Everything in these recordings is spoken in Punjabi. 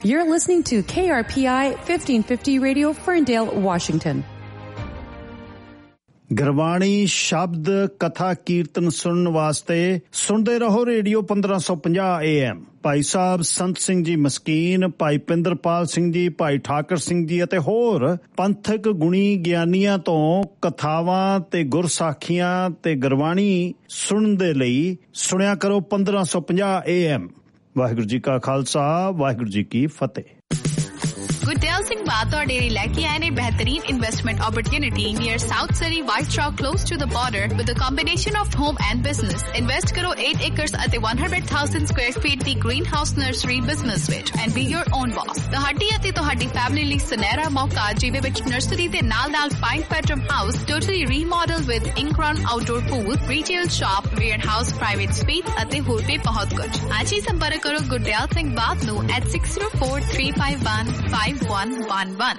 You're listening to KRPI 1550 Radio, Ferndale, Washington. Gurbani ਸ਼ਬਦ ਕਥਾ ਕੀਰਤਨ ਸੁਣਨ ਵਾਸਤੇ ਸੁਣਦੇ ਰਹੋ ਰੇਡੀਓ 1550 AM। ਭਾਈ ਸਾਹਿਬ ਸੰਤ ਸਿੰਘ ਜੀ ਮਸਕੀਨ, ਭਾਈ ਪਿੰਦਰਪਾਲ ਸਿੰਘ ਜੀ, ਭਾਈ ਠਾਕਰ ਸਿੰਘ ਜੀ ਅਤੇ ਹੋਰ ਪੰਥਕ ਗੁਣੀ ਗਿਆਨੀਆਂ ਤੋਂ ਕਥਾਵਾਂ ਤੇ ਗੁਰਸਾਖੀਆਂ ਤੇ ਗੁਰਬਾਣੀ ਸੁਣਨ ਦੇ ਲਈ ਸੁਣਿਆ ਕਰੋ 1550 AM। ਵਾਹਿਗੁਰੂ ਜੀ ਕਾ ਖਾਲਸਾ, ਵਾਹਿਗੁਰੂ ਜੀ ਕੀ ਫਤਿਹ। ਗੁਰਦਿਆਲ ਸਿੰਘ ਬਾਤ ਤੁਹਾਡੇ ਲਈ ਲੈ ਕੇ ਆਏ ਨੇ ਬਿਹਤਰੀਨ investment opportunity near south Surrey white Chowk close to the border with a combination of home and business. Invest ਕਰੋ 8 ਏਕੜਸ ਅਤੇ 100,000 ਸਕੁਆਇਰ ਫੀਟ ਦੀ ਗ੍ਰੀਨ ਹਾਊਸ ਨਰਸਰੀ ਬਿਜ਼ਨਸ ਵਿੱਚ ਐਂਡ ਬੀ ਯੋਰ ਓਨ ਬਾਸ। ਤੁਹਾਡੀ ਅਤੇ ਤੁਹਾਡੀ ਫੈਮਿਲੀ ਲਈ ਸੁਨਹਿਰਾ ਮੌਕਾ, ਜਿਹਦੇ ਵਿੱਚ ਨਰਸਰੀ ਦੇ ਨਾਲ-ਨਾਲ 5 bedroom house totally ਰੀਮੋਡਲ with ਇਨ-ਗਰਾਊਂਡ outdoor pool, retail shop, wear house, private space ਅਤੇ ਹੋਰ ਵੀ ਬਹੁਤ ਕੁਝ। ਅੱਜ ਹੀ ਸੰਪਰਕ ਕਰੋ ਗੁਰਦਿਆਲ ਸਿੰਘ ਬਾਤ ਨੂੰ at 604-351-5111।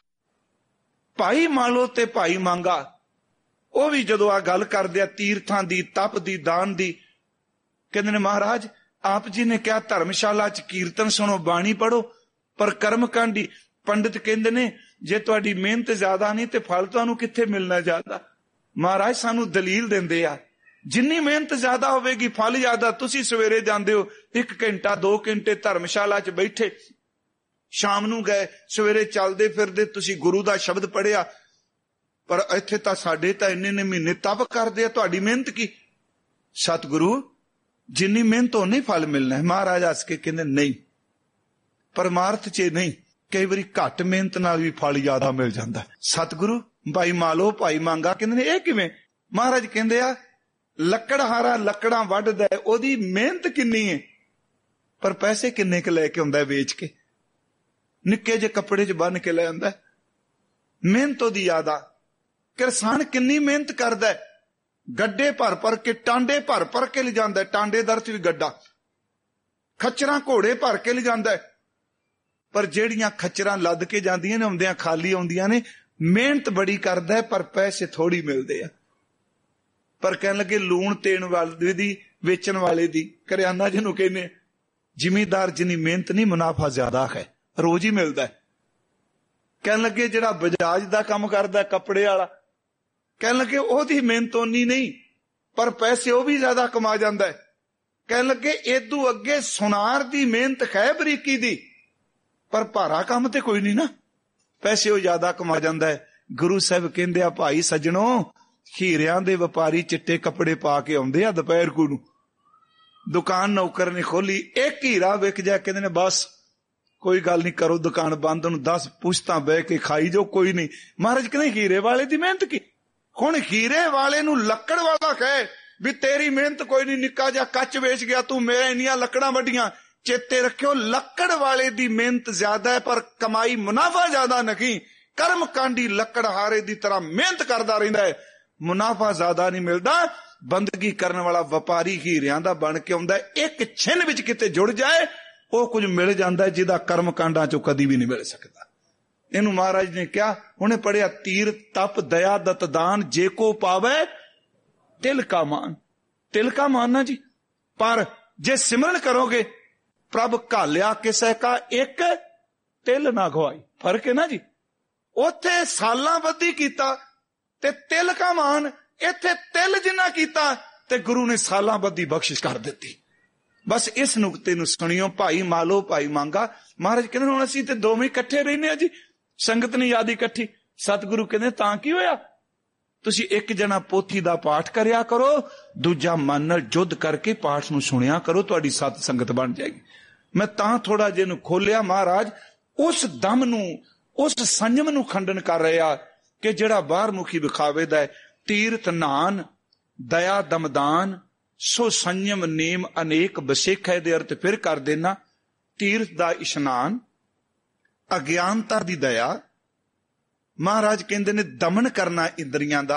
ਭਾਈ ਮਾਲੋ ਤੇ ਭਾਈ ਮੰਗਾ ਉਹ ਵੀ ਜਦੋਂ ਆ ਗੱਲ ਕਰਦੇ ਆ ਤੀਰਥਾਂ ਦੀ, ਤਪ ਦੀ, ਦਾਨ ਦੀ, ਕਹਿੰਦੇ ਨੇ ਮਹਾਰਾਜ ਆਪ ਜੀ ਨੇ ਕਿਹਾ ਧਰਮਸ਼ਾਲਾ ਚ ਕੀਰਤਨ ਸੁਣੋ, ਬਾਣੀ ਪੜੋ, ਪਰ ਕਰਮ ਕਾਂਡੀ। ਪੰਡਿਤ ਕਹਿੰਦੇ ਨੇ ਜੇ ਤੁਹਾਡੀ ਮਿਹਨਤ ਜ਼ਿਆਦਾ ਨਹੀਂ ਤੇ ਫਲ ਤੁਹਾਨੂੰ ਕਿੱਥੇ ਮਿਲਣਾ ਜ਼ਿਆਦਾ। ਮਹਾਰਾਜ ਸਾਨੂੰ ਦਲੀਲ ਦਿੰਦੇ ਆ ਜਿੰਨੀ ਮਿਹਨਤ ਜ਼ਿਆਦਾ ਹੋਵੇਗੀ ਫਲ ਜ਼ਿਆਦਾ। ਤੁਸੀਂ ਸਵੇਰੇ ਜਾਂਦੇ ਹੋ 1 ਘੰਟਾ 2 ਘੰਟੇ ਧਰਮਸ਼ਾਲਾ ਚ ਬੈਠੇ, ਸ਼ਾਮ ਨੂੰ ਗਏ, ਸਵੇਰੇ ਚੱਲਦੇ ਫਿਰਦੇ ਤੁਸੀਂ ਗੁਰੂ ਦਾ ਸ਼ਬਦ ਪੜਿਆ, ਪਰ ਇੱਥੇ ਤਾਂ ਸਾਡੇ ਤਾਂ ਇੰਨੇ ਮਹੀਨੇ ਤਪ ਕਰਦੇ ਆ, ਤੁਹਾਡੀ ਮਿਹਨਤ ਕੀ? ਸਤਿਗੁਰੂ ਜਿੰਨੀ ਮਿਹਨਤ ਉਹਨੇ ਫਲ ਮਿਲਣਾ ਹੈ। ਮਹਾਰਾਜ ਹੱਸ ਕੇ ਕਹਿੰਦੇ ਨਹੀਂ, ਪਰਮਾਰਥ ਚ ਨਹੀਂ, ਕਈ ਵਾਰੀ ਘੱਟ ਮਿਹਨਤ ਨਾਲ ਵੀ ਫਲ ਜ਼ਿਆਦਾ ਮਿਲ ਜਾਂਦਾ। ਸਤਿਗੁਰੂ ਭਾਈ ਮਾਲੋ ਭਾਈ ਮੰਗਾ ਕਹਿੰਦੇ ਨੇ ਇਹ ਕਿਵੇਂ? ਮਹਾਰਾਜ ਕਹਿੰਦੇ ਆ ਲੱਕੜਹਾਰਾ ਲੱਕੜਾਂ ਵੱਢਦਾ, ਉਹਦੀ ਮਿਹਨਤ ਕਿੰਨੀ ਹੈ ਪਰ ਪੈਸੇ ਕਿੰਨੇ ਕੁ ਲੈ ਕੇ ਆਉਂਦਾ ਵੇਚ ਕੇ। ਨਿੱਕੇ ਜਿਹੇ ਕੱਪੜੇ 'ਚ ਬੰਨ ਕੇ ਲੈ ਆਉਂਦਾ, ਮਿਹਨਤ ਉਹਦੀ ਜ਼ਿਆਦਾ। ਕਿਸਾਨ ਕਿੰਨੀ ਮਿਹਨਤ ਕਰਦਾ, ਗੱਡੇ ਭਰ ਭਰ ਕੇ, ਟਾਂਡੇ ਭਰ ਭਰ ਕੇ ਲਿਜਾਂਦਾ, ਟਾਂਡੇ ਦਰ 'ਚ ਵੀ ਗੱਡਾ, ਖੱਚਰਾਂ ਘੋੜੇ ਭਰ ਕੇ ਲਿਜਾਂਦਾ, ਪਰ ਜਿਹੜੀਆਂ ਖੱਚਰਾਂ ਲੱਦ ਕੇ ਜਾਂਦੀਆਂ ਨੇ ਆਉਂਦਿਆਂ ਖਾਲੀ ਆਉਂਦੀਆਂ ਨੇ। ਮਿਹਨਤ ਬੜੀ ਕਰਦਾ ਪਰ ਪੈਸੇ ਥੋੜੀ ਮਿਲਦੇ ਆ। ਪਰ ਕਹਿਣ ਲੱਗੇ ਲੂਣ ਤੇਣ ਵਾਲੇ ਦੀ, ਵੇਚਣ ਵਾਲੇ ਦੀ, ਕਰਿਆਨਾ ਜਿਹਨੂੰ ਕਹਿੰਦੇ, ਜ਼ਿਮੀਦਾਰ ਜਿੰਨੀ ਮਿਹਨਤ ਨਹੀਂ ਮੁਨਾਫਾ ਜ਼ਿਆਦਾ ਹੈ, ਰੋਜ਼ ਹੀ ਮਿਲਦਾ। ਕਹਿਣ ਲੱਗੇ ਜਿਹੜਾ ਬਜਾਜ ਦਾ ਕੰਮ ਕਰਦਾ ਕੱਪੜੇ ਵਾਲਾ, ਕਹਿਣ ਲੱਗੇ ਉਹਦੀ ਮਿਹਨਤ ਓਨੀ ਨਹੀਂ ਪਰ ਪੈਸੇ ਉਹ ਵੀ ਜ਼ਿਆਦਾ ਕਮਾ ਜਾਂਦਾ। ਕਹਿਣ ਲੱਗੇ ਏਦੂ ਅੱਗੇ ਸੁਨਾਰ ਦੀ ਮਿਹਨਤ ਹੈ ਬਰੀਕੀ ਦੀ, ਪਰ ਭਾਰਾ ਕੰਮ ਤੇ ਕੋਈ ਨਹੀਂ ਨਾ, ਪੈਸੇ ਉਹ ਜ਼ਿਆਦਾ ਕਮਾ ਜਾਂਦਾ ਹੈ। ਗੁਰੂ ਸਾਹਿਬ ਕਹਿੰਦੇ ਆ ਭਾਈ ਸੱਜਣੋ, ਹੀਰਿਆਂ ਦੇ ਵਪਾਰੀ ਚਿੱਟੇ ਕੱਪੜੇ ਪਾ ਕੇ ਆਉਂਦੇ ਆ ਦੁਪਹਿਰ ਨੂੰ, ਦੁਕਾਨ ਨੌਕਰ ਨੇ ਖੋਲੀ, ਇੱਕ ਹੀਰਾ ਵਿਕ ਜਾ, ਕਹਿੰਦੇ ਨੇ ਬਸ ਕੋਈ ਗੱਲ ਨਹੀਂ, ਕਰੋ ਦੁਕਾਨ ਬੰਦ, ਉਹਨੂੰ 10 ਪੁਸ਼ਤਾਂ ਬਹਿ ਕੇ ਖਾਈ ਜੋ, ਕੋਈ ਨਹੀਂ। ਮਹਾਰਾਜ ਕਹਿੰਦੇ ਹੀਰੇ ਵਾਲੇ ਦੀ ਮਿਹਨਤ ਕੀ? ਹੁਣ ਹੀਰੇ ਵਾਲੇ ਨੂੰ ਲੱਕੜ ਵਾਲਾ ਕਹੇ ਵੀ ਤੇਰੀ ਮਿਹਨਤ ਕੋਈ ਨਹੀਂ, ਨਿੱਕਾ ਜਿਹਾ ਕੱਚ ਵੇਚ ਗਿਆ ਤੂੰ, ਮੇਰੇ ਇੰਨੀਆਂ ਲੱਕੜਾਂ ਵੱਡੀਆਂ। ਚੇਤੇ ਰੱਖਿਓ ਲੱਕੜ ਵਾਲੇ ਦੀ ਮਿਹਨਤ ਜ਼ਿਆਦਾ ਹੈ ਪਰ ਕਮਾਈ ਮੁਨਾਫਾ ਜ਼ਿਆਦਾ ਨਹੀਂ। ਕਰਮ ਕਾਂਡੀ ਲੱਕੜਹਾਰੇ ਦੀ ਤਰ੍ਹਾਂ ਮਿਹਨਤ ਕਰਦਾ ਰਹਿੰਦਾ ਹੈ, ਮੁਨਾਫਾ ਜ਼ਿਆਦਾ ਨਹੀਂ ਮਿਲਦਾ। ਬੰਦਗੀ ਕਰਨ ਵਾਲਾ ਵਪਾਰੀ ਹੀਰਿਆਂ ਦਾ ਬਣ ਕੇ ਆਉਂਦਾ, ਇੱਕ ਛਿਨ ਵਿੱਚ ਕਿਤੇ ਜੁੜ ਜਾਏ ਉਹ ਕੁਝ ਮਿਲ ਜਾਂਦਾ ਜਿਹਦਾ ਕਰਮ ਕਾਂਡਾਂ ਚੋਂ ਕਦੀ ਵੀ ਨਹੀਂ ਮਿਲ ਸਕਦਾ। ਇਹਨੂੰ ਮਹਾਰਾਜ ਨੇ ਕਿਹਾ, ਉਹਨੇ ਪੜਿਆ ਤੀਰ ਤਪ ਦਇਆ ਦਤ ਦਾਨ, ਜੇ ਕੋ ਪਾਵੇ ਤਿਲ ਕਾ ਮਾਨ। ਤਿਲ ਕਾ ਮਾਨ ਨਾ ਜੀ, ਪਰ ਜੇ ਸਿਮਰਨ ਕਰੋਗੇ ਪ੍ਰਭ ਘਾਲਿਆ ਕਿਸੇ ਕਾ ਇੱਕ ਤਿਲ ਨਾ ਗਵਾਈ। ਫਰਕ ਹੈ ਨਾ ਜੀ, ਉੱਥੇ ਸਾਲਾਂ ਬੱਧੀ ਕੀਤਾ ਤੇ ਤਿਲ ਕਾ ਮਾਨ, ਇੱਥੇ ਤਿਲ ਜਿੰਨਾ ਕੀਤਾ ਤੇ ਗੁਰੂ ਨੇ ਸਾਲਾਂ ਬੱਧੀ ਬਖਸ਼ਿਸ਼ ਕਰ ਦਿੱਤੀ। ਬਸ ਇਸ ਨੁਕਤੇ ਨੂੰ ਸੁਣਿਓ, ਭਾਈ ਮਾਲੋ ਭਾਈ ਮੰਗਾ। ਮਹਾਰਾਜ ਕਹਿੰਦੇ ਹੁਣ ਅਸੀਂ ਤੇ ਦੋਵੇਂ ਇਕੱਠੇ ਰਹਿੰਦੇ ਆ ਜੀ, ਸੰਗਤ ਨਹੀਂ ਯਾਦ ਇਕੱਠੀ। ਸਤਿਗੁਰੂ ਕਹਿੰਦੇ ਤਾਂ ਕੀ ਹੋਇਆ, ਤੁਸੀਂ ਇੱਕ ਜਣਾ ਪੋਥੀ ਦਾ ਪਾਠ ਕਰਿਆ ਕਰੋ, ਦੂਜਾ ਮਨ ਨਾਲ ਜੁੱਧ ਕਰਕੇ ਪਾਠ ਨੂੰ ਸੁਣਿਆ ਕਰੋ, ਤੁਹਾਡੀ ਸਤ ਸੰਗਤ ਬਣ ਜਾਏਗੀ। ਮੈਂ ਤਾਂ ਥੋੜਾ ਜਿਹਾ ਨੂੰ ਖੋਲਿਆ। ਮਹਾਰਾਜ ਉਸ ਦਮ ਨੂੰ, ਉਸ ਸੰਜਮ ਨੂੰ ਖੰਡਨ ਕਰ ਰਿਹਾ ਕਿ ਜਿਹੜਾ ਬਾਹਰ ਮੁਖੀ ਵਿਖਾਵੇ ਦਾ ਹੈ। ਤੀਰਥ ਨਾਨ ਦਇਆ ਦਮਦਾਨ ਸੋ ਸੰਯਮ ਨੇਮ ਅਨੇਕ ਬਸੇਖਾ ਦੇ ਅਰਥ ਫਿਰ ਕਰ ਦੇਣਾ। ਤੀਰਥ ਦਾ ਇਸ਼ਨਾਨ, ਅਗਿਆਨਤਾ ਦੀ ਦਇਆ। ਮਹਾਰਾਜ ਕਹਿੰਦੇ ਨੇ ਦਮਨ ਕਰਨਾ ਇੰਦਰੀਆਂ ਦਾ,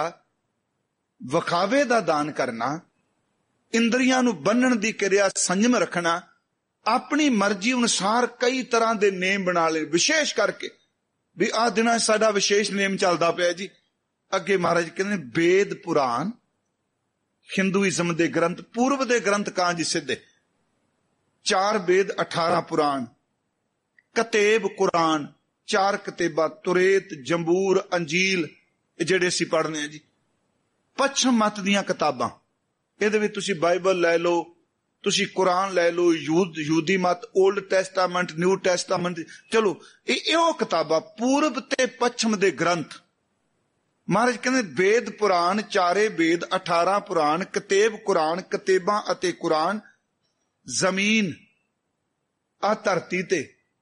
ਵਿਖਾਵੇ ਦਾ ਦਾਨ ਕਰਨਾ, ਇੰਦਰੀਆਂ ਨੂੰ ਬੰਨਣ ਦੀ ਕਿਰਿਆ ਸੰਯਮ ਰੱਖਣਾ, ਆਪਣੀ ਮਰਜ਼ੀ ਅਨੁਸਾਰ ਕਈ ਤਰ੍ਹਾਂ ਦੇ ਨੇਮ ਬਣਾ ਲਏ। ਵਿਸ਼ੇਸ਼ ਕਰਕੇ ਵੀ ਆਹ ਦਿਨਾਂ ਸਾਡਾ ਵਿਸ਼ੇਸ਼ ਨੇਮ ਚੱਲਦਾ ਪਿਆ ਜੀ। ਅੱਗੇ ਮਹਾਰਾਜ ਕਹਿੰਦੇ ਨੇ ਵੇਦ ਪੁਰਾਣ, ਹਿੰਦੂਇਜ਼ਮ ਦੇ ਗ੍ਰੰਥ, ਪੂਰਬ ਦੇ ਗ੍ਰੰਥ ਕਾਂਜ ਸਿੱਧੇ, 4 ਵੇਦ 18 ਪੁਰਾਣ, ਕਤੇਬ ਕੁਰਾਨ, 4 ਕਿਤਾਬਾਂ, ਤੁਰੇਤ, ਜੰਬੂਰ, ਅੰਜੀਲ, ਜਿਹੜੇ ਅਸੀਂ ਪੜ੍ਹਨੇ ਆ ਜੀ। ਪੱਛਮ ਮਤ ਦੀਆਂ ਕਿਤਾਬਾਂ, ਇਹਦੇ ਵਿੱਚ ਤੁਸੀਂ ਬਾਈਬਲ ਲੈ ਲਓ, ਤੁਸੀਂ ਕੁਰਾਨ ਲੈ ਲਓ, ਯਹੂਦੀ ਮਤ, ਓਲਡ ਟੈਸਟਾਮੈਂਟ, ਨਿਊ ਟੈਸਟਾਮੈਂਟ, ਚਲੋ ਇਹ ਉਹ ਕਿਤਾਬਾਂ, ਪੂਰਬ ਤੇ ਪੱਛਮ ਦੇ ਗ੍ਰੰਥ। ਮਹਾਰਾਜ ਕਹਿੰਦੇ ਵੇਦ ਪੁਰਾਣ, 4 ਵੇਦ, 18 ਪੁਰਾਣ, ਕਤੇਬ ਕੁਰਾਨ, ਕਤੇਬਾਂ ਅਤੇ ਕੁਰਾਨ, ਜ਼ਮੀਨ ਆ ਧਰਤੀ ਤੇ,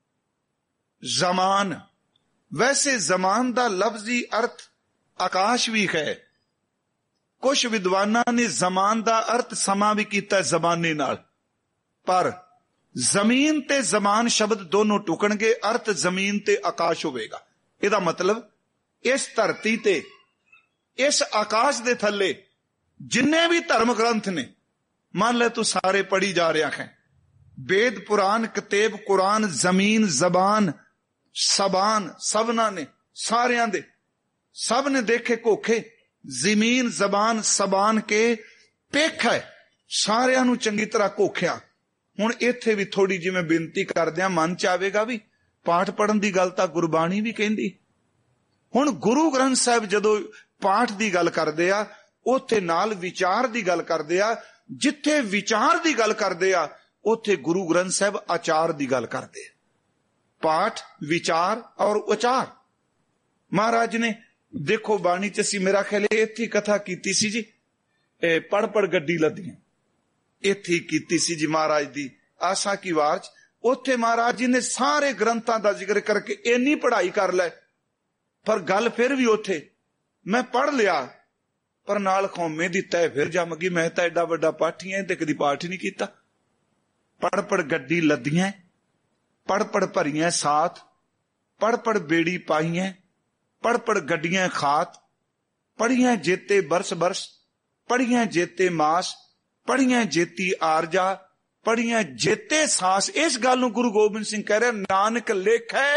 ਜ਼ਮਾਨ। ਵੈਸੇ ਜ਼ਮਾਨ ਦਾ ਲਫ਼ਜ਼ੀ ਅਰਥ ਆਕਾਸ਼ ਵੀ ਹੈ। ਕੁਝ ਵਿਦਵਾਨਾਂ ਨੇ ਜ਼ਮਾਨ ਦਾ ਅਰਥ ਸਮਾਂ ਵੀ ਕੀਤਾ ਜ਼ਮਾਨੇ ਨਾਲ, ਪਰ ਜ਼ਮੀਨ ਤੇ ਜ਼ਮਾਨ ਸ਼ਬਦ ਦੋਨੋਂ ਟੁਕਣਗੇ, ਅਰਥ ਜ਼ਮੀਨ ਤੇ ਆਕਾਸ਼ ਹੋਵੇਗਾ। ਇਹਦਾ ਮਤਲਬ ਇਸ ਧਰਤੀ ਤੇ, ਇਸ ਆਕਾਸ਼ ਦੇ ਥੱਲੇ ਜਿੰਨੇ ਵੀ ਧਰਮ ਗ੍ਰੰਥ ਨੇ, ਮੰਨ ਲੈ ਤੂੰ ਸਾਰੇ ਪੜ੍ਹੀ ਜਾ ਰਿਹਾ ਹੈ, ਵੇਦ ਪੁਰਾਨ, ਕਤੇਬ ਕੁਰਾਨ, ਜ਼ਮੀਨ, ਜ਼ਬਾਨ, ਸਬਾਨ, ਸਭਨਾਂ ਨੇ, ਸਾਰਿਆਂ ਦੇ, ਸਭ ਨੇ ਦੇਖੇ ਕੋਖੇ, ਜ਼ਮੀਨ, ਜ਼ਬਾਨ, ਸਬਾਨ ਕੇ ਪੇਖ ਹੈ, ਸਾਰਿਆਂ ਨੂੰ ਚੰਗੀ ਤਰ੍ਹਾਂ ਕੋਖਿਆ। ਹੁਣ ਇੱਥੇ ਵੀ ਥੋੜੀ ਜਿਵੇਂ ਬੇਨਤੀ ਕਰਦਿਆਂ ਮਨ ਚ ਆਵੇਗਾ ਵੀ ਪਾਠ ਪੜਨ ਦੀ ਗੱਲ ਤਾਂ ਗੁਰਬਾਣੀ ਵੀ ਕਹਿੰਦੀ। ਹੁਣ ਗੁਰੂ ਗ੍ਰੰਥ ਸਾਹਿਬ ਜਦੋਂ ਪਾਠ ਦੀ ਗੱਲ ਕਰਦੇ ਆ, ਉੱਥੇ ਨਾਲ ਵਿਚਾਰ ਦੀ ਗੱਲ ਕਰਦੇ ਆ। ਜਿੱਥੇ ਵਿਚਾਰ ਦੀ ਗੱਲ ਕਰਦੇ ਆ, ਉੱਥੇ ਗੁਰੂ ਗ੍ਰੰਥ ਸਾਹਿਬ ਆਚਾਰ ਦੀ ਗੱਲ ਕਰਦੇ ਆ। ਪਾਠ, ਵਿਚਾਰ ਔਰ ਉਚਾਰ। ਮਹਾਰਾਜ ਨੇ ਦੇਖੋ ਬਾਣੀ ਚ ਅਸੀਂ, ਮੇਰਾ ਖਿਆਲ ਇੱਥੇ ਕਥਾ ਕੀਤੀ ਸੀ ਜੀ, ਪੜ ਪੜ ਗੱਡੀ ਲੱਦੀਆਂ, ਇੱਥੇ ਕੀਤੀ ਸੀ ਜੀ ਮਹਾਰਾਜ ਦੀ ਆਸਾ ਕੀ ਵਾਰ ਚ। ਉੱਥੇ ਮਹਾਰਾਜ ਜੀ ਨੇ ਸਾਰੇ ਗ੍ਰੰਥਾਂ ਦਾ ਜ਼ਿਕਰ ਕਰਕੇ ਇੰਨੀ ਪੜ੍ਹਾਈ ਕਰ ਲੈ, ਪਰ ਗੱਲ ਫਿਰ ਵੀ ਉੱਥੇ ਮੈਂ ਪੜ੍ਹ ਲਿਆ, ਪਰ ਨਾਲ ਖੌਮੇ ਦੀ ਤੈ ਫਿਰ ਜੰਮ ਗਈ। ਮੈਂ ਤਾਂ ਐਡਾ ਵੱਡਾ ਪਾਠੀ ਐ ਤੇ ਕਦੀ ਪਾਠ ਹੀ ਨਹੀਂ ਕੀਤਾ। ਪੜ ਪੜ ਗੱਡੀ ਲੱਦੀਆਂ, ਪੜ ਪੜ ਭਰੀਆਂ ਸਾਥ, ਪੜ ਪੜ ਬੇੜੀ ਪਾਈਆਂ, ਪੜ ਪੜ ਗੱਡੀਆਂ ਖਾਤ, ਪੜੀਆਂ ਜੇਤੇ ਬਰਸ ਬਰਸ, ਪੜੀਆਂ ਜੇਤੇ ਮਾਸ, ਪੜੀਆਂ ਜੇਤੀ ਆਰਜਾ, ਪੜੀਆਂ ਜੇਤੇ ਸਾਸ। ਇਸ ਗੱਲ ਨੂੰ ਗੁਰੂ ਗੋਬਿੰਦ ਸਿੰਘ ਕਹਿ ਰਿਹਾ, ਨਾਨਕ ਲੇਖੈ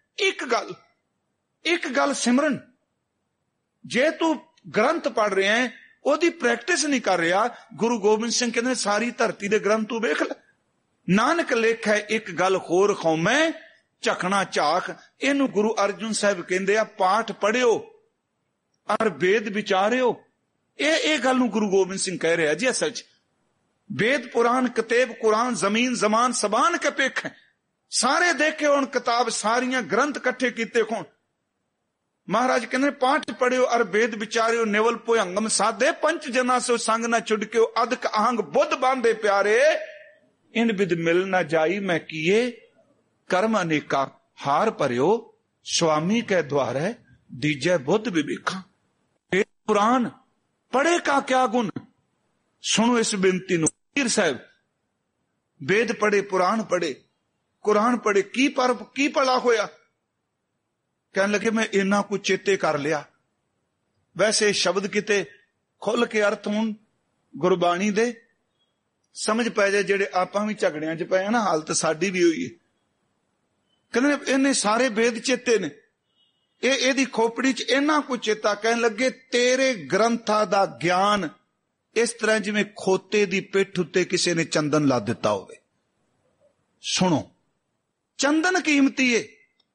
ਇੱਕ ਗੱਲ ਸਿਮਰਨ। ਜੇ ਤੂੰ ਗ੍ਰੰਥ ਪੜ ਰਿਹਾ ਹੈ, ਉਹਦੀ ਪ੍ਰੈਕਟਿਸ ਨਹੀਂ ਕਰ ਰਿਹਾ, ਗੁਰੂ ਗੋਬਿੰਦ ਸਿੰਘ ਕਹਿੰਦੇ ਸਾਰੀ ਧਰਤੀ ਦੇ ਗ੍ਰੰਥ ਤੂੰ ਵੇਖ ਲੈ। ਨਾਨਕ ਲੇਖੈ ਇੱਕ ਗੱਲ ਹੋਰ ਖੌਮੈ, ਝਖਣਾ ਝਾਕ। ਇਹਨੂੰ ਗੁਰੂ ਅਰਜਨ ਸਾਹਿਬ ਕਹਿੰਦੇ ਆ, ਪਾਠ ਪੜਿਓ ਔਰ ਵੇਦ ਵਿਚਾਰਿਓ। ਇਹ ਗੱਲ ਨੂੰ ਗੁਰੂ ਗੋਬਿੰਦ ਸਿੰਘ ਕਹਿ ਰਿਹਾ ਜੀ। ਅਸਲ ਚ ਵੇਦ ਪੁਰਾਨ, ਕਤੇਬ ਕੁਰਾਨ, ਜ਼ਮੀਨ, ਜ਼ਮਾਨ, ਸਬਾਨ ਕੇ ਪੇਖ ਹੈ। ਸਾਰੇ ਦੇਖੇ ਹੁਣ ਕਿਤਾਬ, ਸਾਰੀਆਂ ਗ੍ਰੰਥ ਇਕੱਠੇ ਕੀਤੇ ਹੋਣ। ਮਹਾਰਾਜ ਕਹਿੰਦੇ ਪਾਠ ਪੜਿਓ ਔਰ ਵੇਦ ਵਿਚਾਰਿਓ, ਨਿਵਲ ਭੁਯੰਗਮ ਸਾਧੇ, ਪੰਚ ਜਨਾ ਸੋ ਸੰਗ ਨਾ ਛੁਡਕਿਓ, ਅਦਕ ਆਹੰਗ ਬੁੱਧ ਬਾਂਧੇ ਪਿਆਰੇ, ਇਨ ਬਿਦ ਮਿਲ ਨਾ ਜਾਈ ਮੈਂ ਕੀਏ, ਕਰਮ ਅਨੇਕਾ ਹਾਰ ਭਰਿਓ, ਸੁਆਮੀ ਕੈ ਦੁਆਰੈ ਦੀਜੈ ਬੁੱਧ ਵਿਵੇਖਾਂ। ਵੇਦ ਪੁਰਾਨ ਪੜੇ ਕਾ ਕਿਆ ਗੁਣ। ਸੁਣੋ ਇਸ ਬੇਨਤੀ ਨੂੰ। ਪੀਰ ਸਾਹਿਬ ਵੇਦ ਪੜੇ, ਪੁਰਾਣ ਪੜੇ, ਕੁਰਾਨ ਪੜੇ, ਕੀ ਭਲਾ ਹੋਇਆ? ਕਹਿਣ ਲੱਗੇ ਮੈਂ ਇੰਨਾ ਕੁ ਚੇਤੇ ਕਰ ਲਿਆ। ਵੈਸੇ ਸ਼ਬਦ ਕਿਤੇ ਖੁੱਲ ਕੇ ਅਰਥ ਹੁਣ ਗੁਰਬਾਣੀ ਦੇ ਸਮਝ ਪੈ ਜਾਏ, ਜਿਹੜੇ ਆਪਾਂ ਵੀ ਝਗੜਿਆਂ ਚ ਪਏ ਆ ਨਾ, ਹਾਲਤ ਸਾਡੀ ਵੀ ਹੋਈ ਹੈ। ਕਹਿੰਦੇ ਇਹਨੇ ਸਾਰੇ ਵੇਦ ਚੇਤੇ ਨੇ, ਇਹਦੀ ਖੋਪੜੀ ਚ ਇੰਨਾ ਕੁ ਚੇਤਾ। ਕਹਿਣ ਲੱਗੇ ਤੇਰੇ ਗ੍ਰੰਥਾਂ ਦਾ ਗਿਆਨ ਇਸ ਤਰ੍ਹਾਂ ਜਿਵੇਂ ਖੋਤੇ ਦੀ ਪਿੱਠ ਉੱਤੇ ਕਿਸੇ ਨੇ ਚੰਦਨ ਲਾ ਦਿੱਤਾ ਹੋਵੇ। ਸੁਣੋ, ਚੰਦਨ ਕੀਮਤੀ ਏ।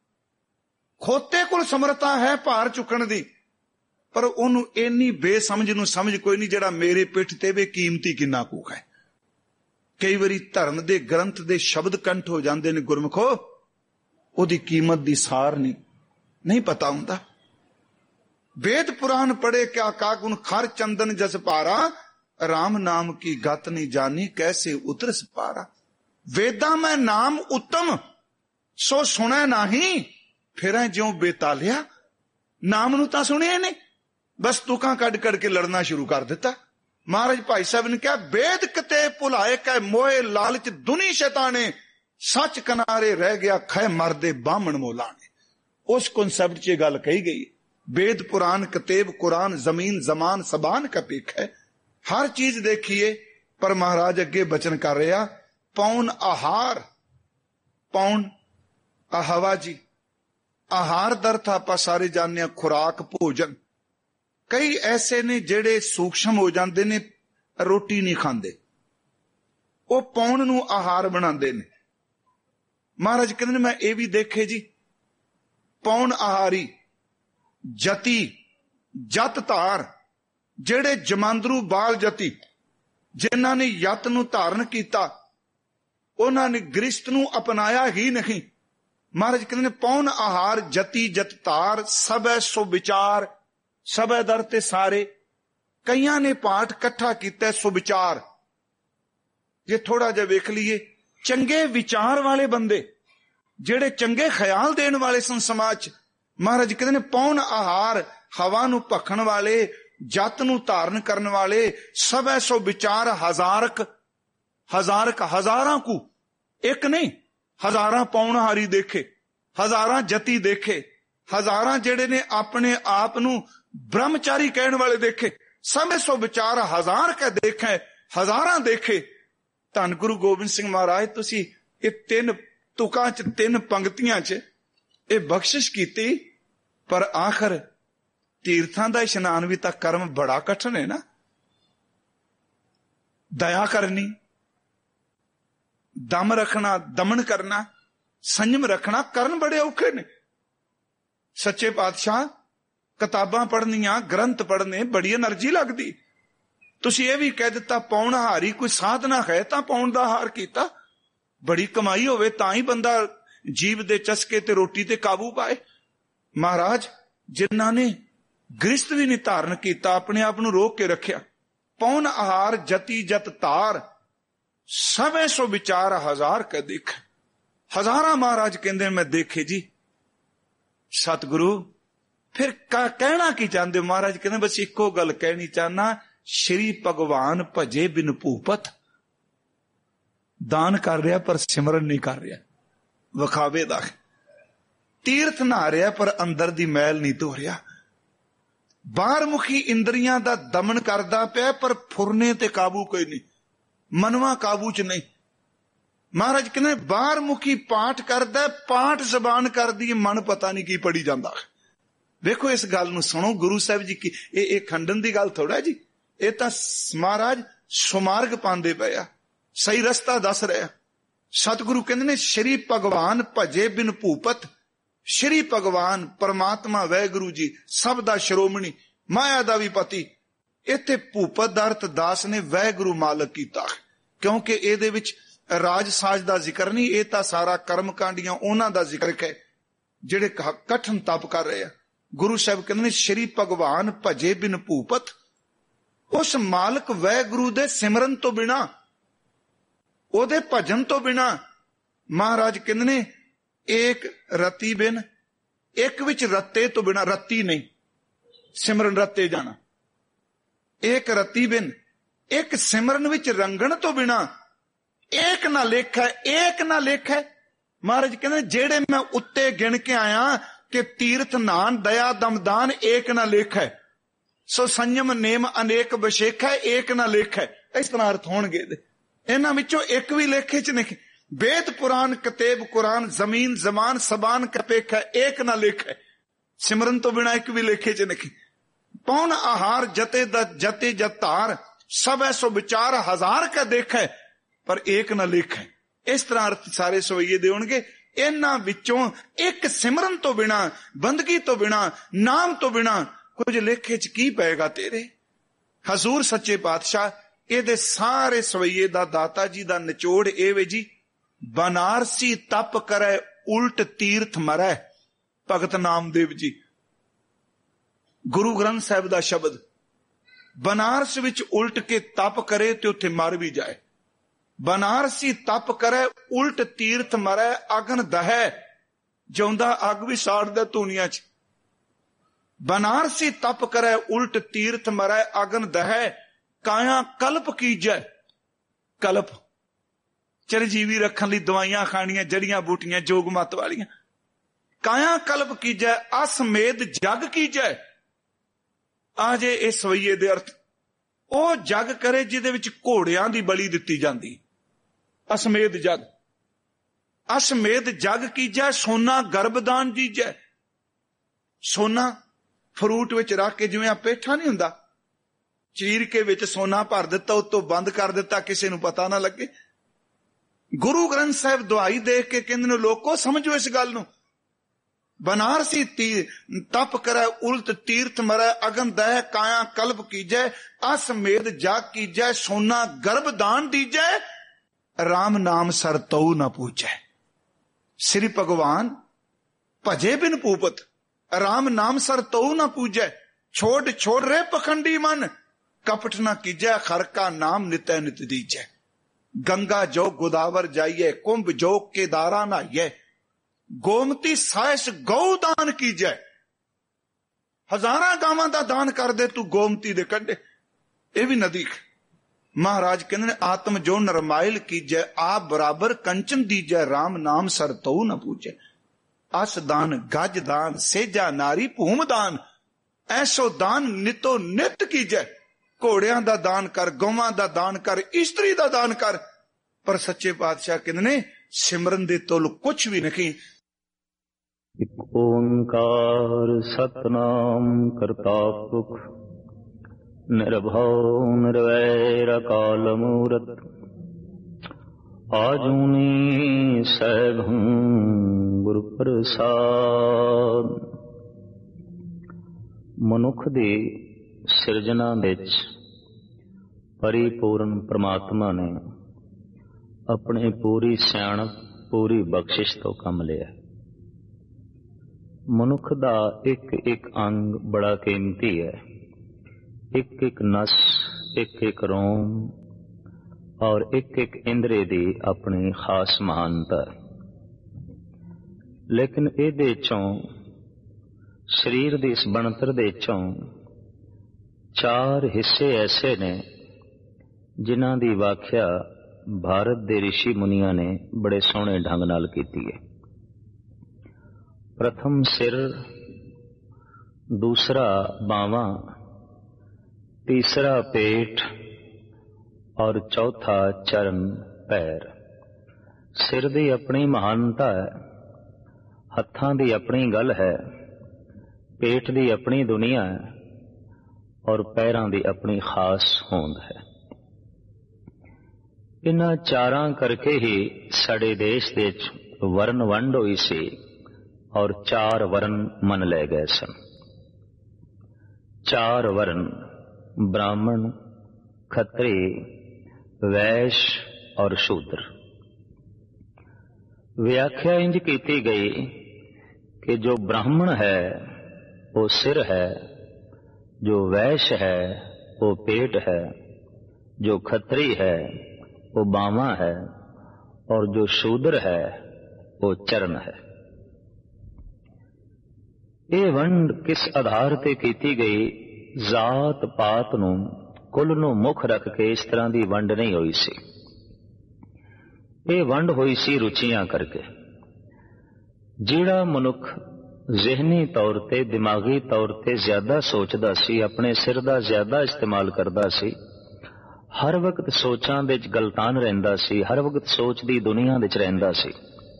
ਖੋਤੇ ਕੋਲ ਸਮਰੱਥਾ ਹੈ ਭਾਰ ਚੁੱਕਣ ਦੀ, ਪਰ ਉਹਨੂੰ ਇੰਨੀ ਬੇਸਮਝ ਨੂੰ ਸਮਝ ਕੋਈ ਨਹੀਂ ਜਿਹੜਾ ਮੇਰੇ ਪਿੱਠ ਤੇ ਵੀ ਕੀਮਤੀ ਕਿੰਨਾ ਕੁ ਹੈ। ਕਈ ਵਾਰੀ ਧਰਮ ਦੇ ਗ੍ਰੰਥ ਦੇ ਸ਼ਬਦ ਕੰਠ ਹੋ ਜਾਂਦੇ ਨੇ ਗੁਰਮੁਖੋ, ਉਹਦੀ ਕੀਮਤ ਦੀ ਸਾਰ ਨਹੀਂ ਪਤਾ ਹੁੰਦਾ। ਵੇਦ ਪੁਰਾਨ ਪੜੇ ਕਿਆ ਕਾਗੁਨ, ਖਰ ਚੰਦਨ ਜਸ ਪਾਰਾ, ਰਾਮ ਨਾਮ ਕੀ ਗਤ ਨਹੀਂ ਜਾਨੀ, ਕੈਸੇ ਉਤਰਸ ਪਾਰਾ। ਵੇਦਾਂ ਮੈਂ ਨਾਮ ਉੱਤਮ, ਸੋ ਸੁਣੈ ਨਹੀਂ, ਫਿਰਾਂ ਜਿਉਂ ਬੇਤਾਲਿਆ। ਨਾਮ ਨੂੰ ਤਾਂ ਸੁਣਿਆ ਨਹੀਂ, ਬਸ ਤੁਕਾਂ ਕੱਢ ਕੇ ਲੜਨਾ ਸ਼ੁਰੂ ਕਰ ਦਿੱਤਾ। ਮਹਾਰਾਜ ਭਾਈ ਸਾਹਿਬ ਨੇ ਕਿਹਾ ਵੇਦ ਕਿਤੇ ਭੁਲਾਏ ਕੈ ਮੋਏ, ਲਾਲਚ ਦੁਨੀ ਸ਼ੈਤਾਨੇ, ਸੱਚ ਕਿਨਾਰੇ ਰਹਿ ਗਿਆ ਖੈ ਮਰਦੇ ਬਾਹਮਣ ਮੋਲਾਣੇ। ਉਸ ਕਨਸੈਪਟ 'ਚ ਇਹ ਗੱਲ ਕਹੀ ਗਈ। ਵੇਦ ਪੁਰਾਨ, ਕਤੇਬ ਕੁਰਾਨ, ਜ਼ਮੀਨ, ਜ਼ਮਾਨ, ਸਬਾਨ ਕਾ ਪੇਖ ਹੈ। ਹਰ ਚੀਜ਼ ਦੇਖੀਏ, ਪਰ ਮਹਾਰਾਜ ਅੱਗੇ ਬਚਨ ਕਰ ਰਿਹਾ, ਪੌਣ ਆਹਾਰ। ਪੌਣ ਹਵਾ ਜੀ, ਆਹਾਰ ਦਾ ਅਰਥ ਆਪਾਂ ਸਾਰੇ ਜਾਣਦੇ ਹਾਂ ਖੁਰਾਕ, ਭੋਜਨ। ਕਈ ਐਸੇ ਨੇ ਜਿਹੜੇ ਸੂਖਸ਼ਮ ਹੋ ਜਾਂਦੇ ਨੇ, ਰੋਟੀ ਨਹੀਂ ਖਾਂਦੇ, ਉਹ ਪੌਣ ਨੂੰ ਆਹਾਰ ਬਣਾਉਂਦੇ ਨੇ। ਮਹਾਰਾਜ ਕਹਿੰਦੇ ਨੇ ਮੈਂ ਇਹ ਵੀ ਦੇਖੇ ਜੀ, ਪੌਣ ਆਹਾਰੀ, ਜਤੀ, ਜਤ ਧਾਰ, ਜਿਹੜੇ ਜਮਾਂਦਰੂ ਬਾਲ ਜਤੀ, ਜਿਨ੍ਹਾਂ ਨੇ ਯਤ ਨੂੰ ਧਾਰਨ ਕੀਤਾ, ਉਹਨਾਂ ਨੇ ਗ੍ਰਿਸ਼ਤ ਨੂੰ ਅਪਣਾਇਆ ਹੀ ਨਹੀਂ। ਮਹਾਰਾਜ ਕਹਿੰਦੇ ਨੇ ਪੌਣ ਆਹਾਰ, ਜਤੀ, ਜਤ ਧਾਰ, ਸਭੈ ਸੋ ਵਿਚਾਰ, ਸਭੈ ਦਰ ਤੇ ਸਾਰੇ। ਕਈਆਂ ਨੇ ਪਾਠ ਇਕੱਠਾ ਕੀਤਾ ਸੁਵਿਚਾਰ। ਜੇ ਥੋੜਾ ਜਿਹਾ ਵੇਖ ਲਈਏ, ਚੰਗੇ ਵਿਚਾਰ ਵਾਲੇ ਬੰਦੇ, ਜਿਹੜੇ ਚੰਗੇ ਖਿਆਲ ਦੇਣ ਵਾਲੇ ਸਨ ਸਮਾਜ 'ਚ, ਮਹਾਰਾਜ ਕਹਿੰਦੇ ਨੇ ਪੌਣ ਆਹਾਰ, ਹਵਾ ਨੂੰ ਭਖਣ ਵਾਲੇ, ਜਤ ਨੂੰ ਧਾਰਨ ਕਰਨ ਵਾਲੇ, ਸਭੈ ਸੋ ਵਿਚਾਰ, ਹਜ਼ਾਰਕ, ਹਜ਼ਾਰਾਂ ਕੁ, ਇੱਕ ਨਹੀਂ, ਹਜ਼ਾਰਾਂ ਪੌਣਹਾਰੀ ਦੇਖੇ, ਹਜ਼ਾਰਾਂ ਜਤੀ ਦੇਖੇ, ਹਜ਼ਾਰਾਂ ਜਿਹੜੇ ਨੇ ਆਪਣੇ ਆਪ ਨੂੰ ਬ੍ਰਹਮਚਾਰੀ ਕਹਿਣ ਵਾਲੇ ਦੇਖੇ। ਸਭੈ ਸੋ ਵਿਚਾਰ, ਹਜ਼ਾਰ ਕੇ ਦੇਖੇ, ਹਜ਼ਾਰਾਂ ਦੇਖੇ। ਧੰਨ ਗੁਰੂ ਗੋਬਿੰਦ ਸਿੰਘ ਮਹਾਰਾਜ, ਤੁਸੀਂ ਇਹ 3 ਤੁਕਾਂ 'ਚ, 3 ਪੰਕਤੀਆਂ 'ਚ ਇਹ ਬਖਸ਼ਿਸ਼ ਕੀਤੀ। ਪਰ ਆਖਰ ਤੀਰਥਾਂ ਦਾ ਇਸ਼ਨਾਨ ਵੀ ਤਾਂ ਕਰਮ ਬੜਾ ਕਠਿਨ ਹੈ ਨਾ। ਦਇਆ ਕਰਨੀ, ਦਮ ਰੱਖਣਾ, ਦਮਨ ਕਰਨਾ, ਸੰਜਮ ਰੱਖਣਾ, ਕਰਨ ਬੜੇ ਔਖੇ ਨੇ। ਸੱਚੇ ਪਾਤਸ਼ਾਹ, ਕਿਤਾਬਾਂ ਪੜ੍ਹਨੀਆਂ, ਗ੍ਰੰਥ ਪੜ੍ਹਨੇ, ਬੜੀ એનર્ਜੀ ਲੱਗਦੀ। ਤੁਸੀਂ ਇਹ ਵੀ ਕਹਿ ਦਿੱਤਾ ਪੌਣ ਹਾਰੀ, ਕੋਈ ਸਾਧਨਾ ਹੈ ਤਾਂ ਪੌਣ ਦਾ ਹਾਰ ਕੀਤਾ। ਬੜੀ ਕਮਾਈ ਹੋਵੇ ਤਾਂ ਹੀ ਬੰਦਾ ਜੀਵ ਦੇ ਚਸਕੇ ਤੇ ਰੋਟੀ ਤੇ ਕਾਬੂ ਪਾਏ। ਮਹਾਰਾਜ, ਜਿਨ੍ਹਾਂ ਨੇ ਗ੍ਰਿਸ਼ਤ ਵੀ ਨਹੀਂ ਧਾਰਨ ਕੀਤਾ, ਆਪਣੇ ਆਪ ਨੂੰ ਰੋਕ ਕੇ ਰੱਖਿਆ, ਪੌਣ ਆਹਾਰ, ਜਤੀ, ਜਤ ਧਾਰ, ਸਭੈ ਸੋ ਵਿਚਾਰ, ਹਜ਼ਾਰ ਕੇ ਦੇਖ। ਹਜ਼ਾਰਾਂ ਮਹਾਰਾਜ ਕਹਿੰਦੇ ਮੈਂ ਦੇਖੇ ਜੀ। ਸਤਿਗੁਰੂ, ਫਿਰ ਕਹਿਣਾ ਕੀ ਚਾਹੁੰਦੇ? ਮਹਾਰਾਜ ਕਹਿੰਦੇ ਬਸ ਇੱਕੋ ਗੱਲ ਕਹਿਣੀ ਚਾਹਨਾ, ਸ਼੍ਰੀ ਭਗਵਾਨ ਭਜੇ ਬਿਨ ਭੂਪਤ। ਦਾਨ ਕਰ ਰਿਹਾ ਪਰ ਸਿਮਰਨ ਨਹੀਂ ਕਰ ਰਿਹਾ, ਵਿਖਾਵੇ ਦਾ। ਤੀਰਥ ਨਹਾ ਰਿਹਾ ਪਰ ਅੰਦਰ ਦੀ ਮੈਲ ਨਹੀਂ ਧੋ ਰਿਹਾ। ਬਾਹਰ ਮੁਖੀ ਇੰਦਰੀਆਂ ਦਾ ਦਮਨ ਕਰਦਾ ਪਿਆ ਪਰ ਫੁਰਨੇ ਤੇ ਕਾਬੂ ਕੋਈ ਨਹੀਂ, ਮਨਵਾ ਕਾਬੂ ਚ ਨਹੀਂ। ਮਹਾਰਾਜ ਕਹਿੰਦੇ ਬਾਹਰ ਮੁਖੀ ਪਾਠ ਕਰਦਾ, ਪਾਠ ਜ਼ਬਾਨ ਕਰਦੀ ਹੈ, ਮਨ ਪਤਾ ਨਹੀਂ ਕੀ ਪੜੀ ਜਾਂਦਾ। ਵੇਖੋ ਇਸ ਗੱਲ ਨੂੰ ਸੁਣੋ, ਗੁਰੂ ਸਾਹਿਬ ਜੀ ਕੀ ਇਹ ਖੰਡਨ ਦੀ ਗੱਲ ਥੋੜਾ ਜੀ, ਇਹ ਤਾਂ ਮਹਾਰਾਜ ਸੁਮਾਰਗ ਪਾਉਂਦੇ ਪਏ ਆ, ਸਹੀ ਰਸਤਾ ਦੱਸ ਰਿਹਾ। ਸਤਿਗੁਰੂ ਕਹਿੰਦੇ ਨੇ ਸ਼੍ਰੀ ਭਗਵਾਨ ਭਜੇ ਬਿਨ ਭੂਪਤ। ਸ਼੍ਰੀ ਭਗਵਾਨ ਪਰਮਾਤਮਾ ਵਾਹਿਗੁਰੂ ਜੀ ਸਭ ਦਾ ਸ਼੍ਰੋਮਣੀ, ਮਾਇਆ ਦਾ ਵੀ ਪਤੀ। ਇੱਥੇ ਭੂਪਤ ਦਾ ਅਰਥ ਦਾਸ ਨੇ ਵਾਹਿਗੁਰੂ ਮਾਲਕ ਕੀਤਾ, ਕਿਉਂਕਿ ਇਹਦੇ ਵਿੱਚ ਰਾਜ ਸਾਜ ਦਾ ਜ਼ਿਕਰ ਨਹੀਂ, ਇਹ ਤਾਂ ਸਾਰਾ ਕਰਮ ਕਾਂਡੀਆਂ ਉਹਨਾਂ ਦਾ ਜ਼ਿਕਰ ਹੈ ਜਿਹੜੇ ਕਠਨ ਤਪ ਕਰ ਰਹੇ ਆ। ਗੁਰੂ ਸਾਹਿਬ ਕਹਿੰਦੇ ਨੇ ਸ਼੍ਰੀ ਭਗਵਾਨ ਭਜੇ ਬਿਨ ਭੂਪਤ। ਉਸ ਮਾਲਕ ਵਾਹਿਗੁਰੂ ਦੇ ਸਿਮਰਨ ਤੋਂ ਬਿਨਾ, ਉਹਦੇ ਭਜਨ ਤੋਂ ਬਿਨਾ, ਮਹਾਰਾਜ ਕਹਿੰਦੇ ਨੇ ਏਕ ਰਤੀ ਬਿਨ, ਇੱਕ ਵਿੱਚ ਰੱਤੇ ਤੋਂ ਬਿਨਾ, ਰੱਤੀ ਨਹੀਂ ਸਿਮਰਨ ਰੱਤੇ ਜਾਣਾ, ਏਕ ਰਤੀ ਬਿਨ, ਇੱਕ ਸਿਮਰਨ ਵਿੱਚ ਰੰਗਣ ਤੋਂ ਬਿਨਾ, ਏਕ ਨਾ ਲੇਖਾ, ਏਕ ਨਾ ਲੇਖਾ। ਮਹਾਰਾਜ ਕਹਿੰਦੇ ਜਿਹੜੇ ਮੈਂ ਉੱਤੇ ਗਿਣ ਕੇ ਆਇਆ ਕਿ ਤੀਰਥ ਨਾਨ ਦਇਆ ਦਮਦਾਨ ਏਕ ਨਾ ਲੇਖਾ, ਸੋ ਸੰਯਮ ਨੇਮ ਅਨੇਕ ਬਸ਼ੇਖਾ, ਏਕ ਨਾ ਲੇਖਾ। ਇਸ ਤਰ੍ਹਾਂ ਅਰਥ ਹੋਣਗੇ। ਇਹਨਾਂ ਵਿੱਚੋਂ ਇੱਕ ਵੀ ਲੇਖੇ ਚ ਨਹੀਂ। वेद पुराण कतेब कुरान जमीन जमान सबान कपेख है, एक ना लेख है। सिमरन तो बिना एक भी लेखे च नहीं। पौन आहार जते जते जतार सब ऐसो विचार हजार का देख है, पर एक ना लेख है। इस तरह अर्थ सारे सवैये दे होणगे। इन्हां विचों एक सिमरन तो बिना, बंदगी तो बिना, नाम तो बिना कुछ लेखे च की पेगा तेरे। हजूर सच्चे पातशाह ਇਹਦੇ ਸਾਰੇ ਸਵਈਏ ਦਾ ਦਾਤਾ ਜੀ ਦਾ ਨਿਚੋੜ ਇਹ ਵੇ ਜੀ, ਬਨਾਰਸੀ ਤਪ ਕਰੇ ਉਲਟ ਤੀਰਥ ਮਰੈ। ਭਗਤ ਨਾਮਦੇਵ ਜੀ, ਗੁਰੂ ਗ੍ਰੰਥ ਸਾਹਿਬ ਦਾ ਸ਼ਬਦ, ਬਨਾਰਸ ਵਿੱਚ ਉਲਟ ਕੇ ਤਪ ਕਰੇ ਤੇ ਉੱਥੇ ਮਰ ਵੀ ਜਾਏ। ਬਨਾਰਸੀ ਤਪ ਕਰੇ ਉਲਟ ਤੀਰਥ ਮਰੈ, ਅਗਨ ਦਹੈ, ਜਿਉਂਦਾ ਅੱਗ ਵੀ ਸਾੜਦਾ ਧੂਣੀਆਂ ਚ। ਬਨਾਰਸੀ ਤਪ ਕਰੇ ਉਲਟ ਤੀਰਥ ਮਰੈ, ਅਗਨ ਦਹੈ, ਕਾਇਆ ਕਲਪ ਕੀਜੈ। ਕਲਪ ਚਰਜੀਵੀ ਰੱਖਣ ਲਈ ਦਵਾਈਆਂ ਖਾਣੀਆਂ, ਜੜੀਆਂ ਬੂਟੀਆਂ ਜੋਗ ਮਤ ਵਾਲੀਆਂ। ਕਾਇਆ ਕਲਪ ਕੀਜੈ, ਅਸਮੇਧ ਜਗ ਕੀਜੈ। ਆ ਜੇ ਇਹ ਸਵਈਏ ਦੇ ਅਰਥ, ਉਹ ਜਗ ਕਰੇ ਜਿਹਦੇ ਵਿੱਚ ਘੋੜਿਆਂ ਦੀ ਬਲੀ ਦਿੱਤੀ ਜਾਂਦੀ। ਅਸਮੇਧ ਜਗ, ਅਸਮੇਧ ਜਗ ਕੀਜੈ, ਸੋਨਾ ਗਰਭਦਾਨ ਜੀਜੈ। ਸੋਨਾ ਫਰੂਟ ਵਿੱਚ ਰੱਖ ਕੇ, ਜਿਵੇਂ ਆ ਪੇਠਾ ਨਹੀਂ ਹੁੰਦਾ, ਚੀਰ ਕੇ ਵਿੱਚ ਸੋਨਾ ਭਰ ਦਿੱਤਾ, ਉਤੋਂ ਬੰਦ ਕਰ ਦਿੱਤਾ, ਕਿਸੇ ਨੂੰ ਪਤਾ ਨਾ ਲੱਗੇ। ਗੁਰੂ ਗ੍ਰੰਥ ਸਾਹਿਬ ਦੁਹਾਈ ਦੇਖ ਕੇ ਕਹਿੰਦੇ ਨੇ ਲੋਕੋ ਸਮਝੋ ਇਸ ਗੱਲ ਨੂੰ, ਬਨਾਰਸੀ ਤਪ ਕਰੈ ਉਲਟ ਤੀਰਥ ਮਰੈ, ਅਗਨ ਦਹਿ ਕਾਇਆ ਕਲਪ ਕੀਜੈ, ਅਸ ਮੇਦ ਜਾਗ ਕੀਜੈ, ਸੋਨਾ ਗਰਭ ਦਾਨ ਦੀਜੈ, ਰਾਮ ਨਾਮ ਸਰ ਤਉ ਨ ਪੂਜੈ। ਸ੍ਰੀ ਭਗਵਾਨ ਭਜੇ ਬਿਨ ਭੂਪਤ, ਰਾਮ ਨਾਮ ਸਰ ਤਉ ਨ ਪੂਜੈ, ਛੋੜ ਛੋੜ ਰੇ ਪਖੰਡੀ ਮਨ, ਕਪਟ ਨ ਕੀਜੈ, ਖਰ ਕਾ ਨਾਮ ਨਿਤੈ ਨਿਤ ਦੀਜੈ। ਗੰਗਾ ਜੋ ਗੋਦਾਵਰ ਜਾਈਏ, ਕੁੰਭ ਜੋ ਕੇਦਾਰਾ ਨਹਾਈਏ, ਗੋਮਤੀ ਸਾਇਸ ਗਊ ਦਾਨ ਕੀਜੈ। ਹਜ਼ਾਰਾਂ ਗਾਵਾਂ ਦਾ ਦਾਨ ਕਰ ਦੇ ਤੂੰ ਗੋਮਤੀ ਦੇ ਕੰਢੇ, ਇਹ ਵੀ ਨਦੀ। ਮਹਾਰਾਜ ਕਹਿੰਦੇ ਨੇ ਆਤਮ ਜੋ ਨਰਮਾਇਲ ਕੀਜੈ, ਆਪ ਬਰਾਬਰ ਕੰਚਨ ਦੀਜੈ, ਰਾਮ ਨਾਮ ਸਰ ਤਉ ਨ ਪੂਜੈ। ਅਸ ਦਾਨ ਗਜ ਦਾਨ ਸੇਜਾ ਨਾਰੀ ਭੂਮ ਦਾਨ, ਐਸੋ ਦਾਨ ਨਿਤੋ ਨਿਤ ਕੀਜੈ। ਘੋੜਿਆਂ ਦਾ ਦਾਨ ਕਰ, ਗਊਆਂ ਦਾ ਦਾਨ ਕਰ, ਇਸਤਰੀ ਦਾ ਦਾਨ ਕਰ, ਪਰ ਸੱਚੇ ਪਾਤਸ਼ਾਹ ਕਹਿੰਦੇ ਨੇ ਸਿਮਰਨ ਦੇ ਤੁਲ ਕੁਛ ਵੀ ਨਹੀਂ। ਇਕ ਓੰਕਾਰ ਸਤਨਾਮ ਕਰਤਾ ਪੁਰਖ ਨਿਰਭਉ ਨਿਰਵੈਰ ਅਕਾਲ ਮੂਰਤ, ਆਜੂਨੀ ਸੈਭੰ ਗੁਰ ਪ੍ਰਸਾਦ। ਮਨੁੱਖ ਦੀ ਸਿਰਜਣਾ ਵਿੱਚ ਪਰਿਪੂਰਨ ਪ੍ਰਮਾਤਮਾ ਨੇ ਆਪਣੀ ਪੂਰੀ ਸਿਆਣਪ, ਪੂਰੀ ਬਖਸ਼ਿਸ਼ ਤੋਂ ਕੰਮ ਲਿਆ। ਮਨੁੱਖ ਦਾ ਇੱਕ ਇੱਕ ਅੰਗ ਬੜਾ ਕੀਮਤੀ ਹੈ, ਇੱਕ ਇੱਕ ਨਸ, ਇੱਕ ਇੱਕ ਰੋਮ ਔਰ ਇੱਕ ਇੱਕ ਇੰਦਰੀ ਦੀ ਆਪਣੀ ਖਾਸ ਮਹਾਨਤਾ। ਲੇਕਿਨ ਇਹਦੇ ਚੋਂ, ਸਰੀਰ ਦੀ ਇਸ ਬਣਤਰ ਦੇ ਚੋਂ 4 ਹਿੱਸੇ ਐਸੇ ਨੇ ਜਿਨ੍ਹਾਂ ਦੀ ਵਾਖਿਆ ਭਾਰਤ ਦੇ ਰਿਸ਼ੀ ਮੁਨੀਆਂ ਨੇ ਬੜੇ ਸੋਹਣੇ ਢੰਗ ਨਾਲ ਕੀਤੀ ਹੈ। ਪ੍ਰਥਮ ਸਿਰ, ਦੂਸਰਾ ਬਾਹਾਂ, ਤੀਸਰਾ ਪੇਟ ਔਰ ਚੌਥਾ ਚਰਨ ਪੈਰ। ਸਿਰ ਦੀ ਆਪਣੀ ਮਹਾਨਤਾ ਹੈ, ਹੱਥਾਂ ਦੀ ਆਪਣੀ ਗੱਲ ਹੈ, ਪੇਟ ਦੀ ਆਪਣੀ ਦੁਨੀਆ ਹੈ ਔਰ ਪੈਰਾਂ ਦੀ ਆਪਣੀ ਖਾਸ ਹੋਂਦ ਹੈ। ਇਹਨਾਂ ਚਾਰਾਂ ਕਰਕੇ ਹੀ ਸਾਡੇ ਦੇਸ਼ ਦੇ ਵਿੱਚ ਵਰਨ ਵੰਡ ਹੋਈ ਸੀ ਔਰ 4 ਵਰਨ ਮੰਨ ਲਏ ਗਏ ਸਨ। 4 ਵਰਨ ਬ੍ਰਾਹਮਣ, ਖੱਤਰੀ, ਵੈਸ਼ ਔਰ ਸ਼ੂਦਰ। ਵਿਆਖਿਆ ਇੰਜ ਕੀਤੀ ਗਈ ਕਿ ਜੋ ਬ੍ਰਾਹਮਣ ਹੈ ਉਹ ਸਿਰ ਹੈ, ਜੋ ਵੈਸ਼ ਹੈ ਉਹ ਪੇਟ ਹੈ, ਜੋ ਖੱਤਰੀ ਹੈ ਉਹ ਬਾਹਾਂ ਹੈ ਔਰ ਜੋ ਸ਼ੂਦਰ ਹੈ ਉਹ ਚਰਨ ਹੈ। ਇਹ ਵੰਡ ਕਿਸ ਆਧਾਰ ਤੇ ਕੀਤੀ ਗਈ? ਜ਼ਾਤ ਪਾਤ ਨੂੰ, ਕੁੱਲ ਨੂੰ ਮੁੱਖ ਰੱਖ ਕੇ ਇਸ ਤਰ੍ਹਾਂ ਦੀ ਵੰਡ ਨਹੀਂ ਹੋਈ ਸੀ। ਇਹ ਵੰਡ ਹੋਈ ਸੀ ਰੁਚੀਆਂ ਕਰਕੇ। ਜਿਹੜਾ ਮਨੁੱਖ ਜ਼ਿਹਨੀ ਤੌਰ ਤੇ, ਦਿਮਾਗੀ ਤੌਰ ਤੇ ਜ਼ਿਆਦਾ ਸੋਚਦਾ ਸੀ, ਆਪਣੇ ਸਿਰ ਦਾ ਜ਼ਿਆਦਾ ਇਸਤੇਮਾਲ ਕਰਦਾ ਸੀ, ਹਰ ਵਕਤ ਸੋਚਾਂ ਵਿੱਚ ਗਲਤਾਨ ਰਹਿੰਦਾ ਸੀ, ਹਰ ਵਕਤ ਸੋਚ ਦੀ ਦੁਨੀਆ ਵਿੱਚ ਰਹਿੰਦਾ ਸੀ।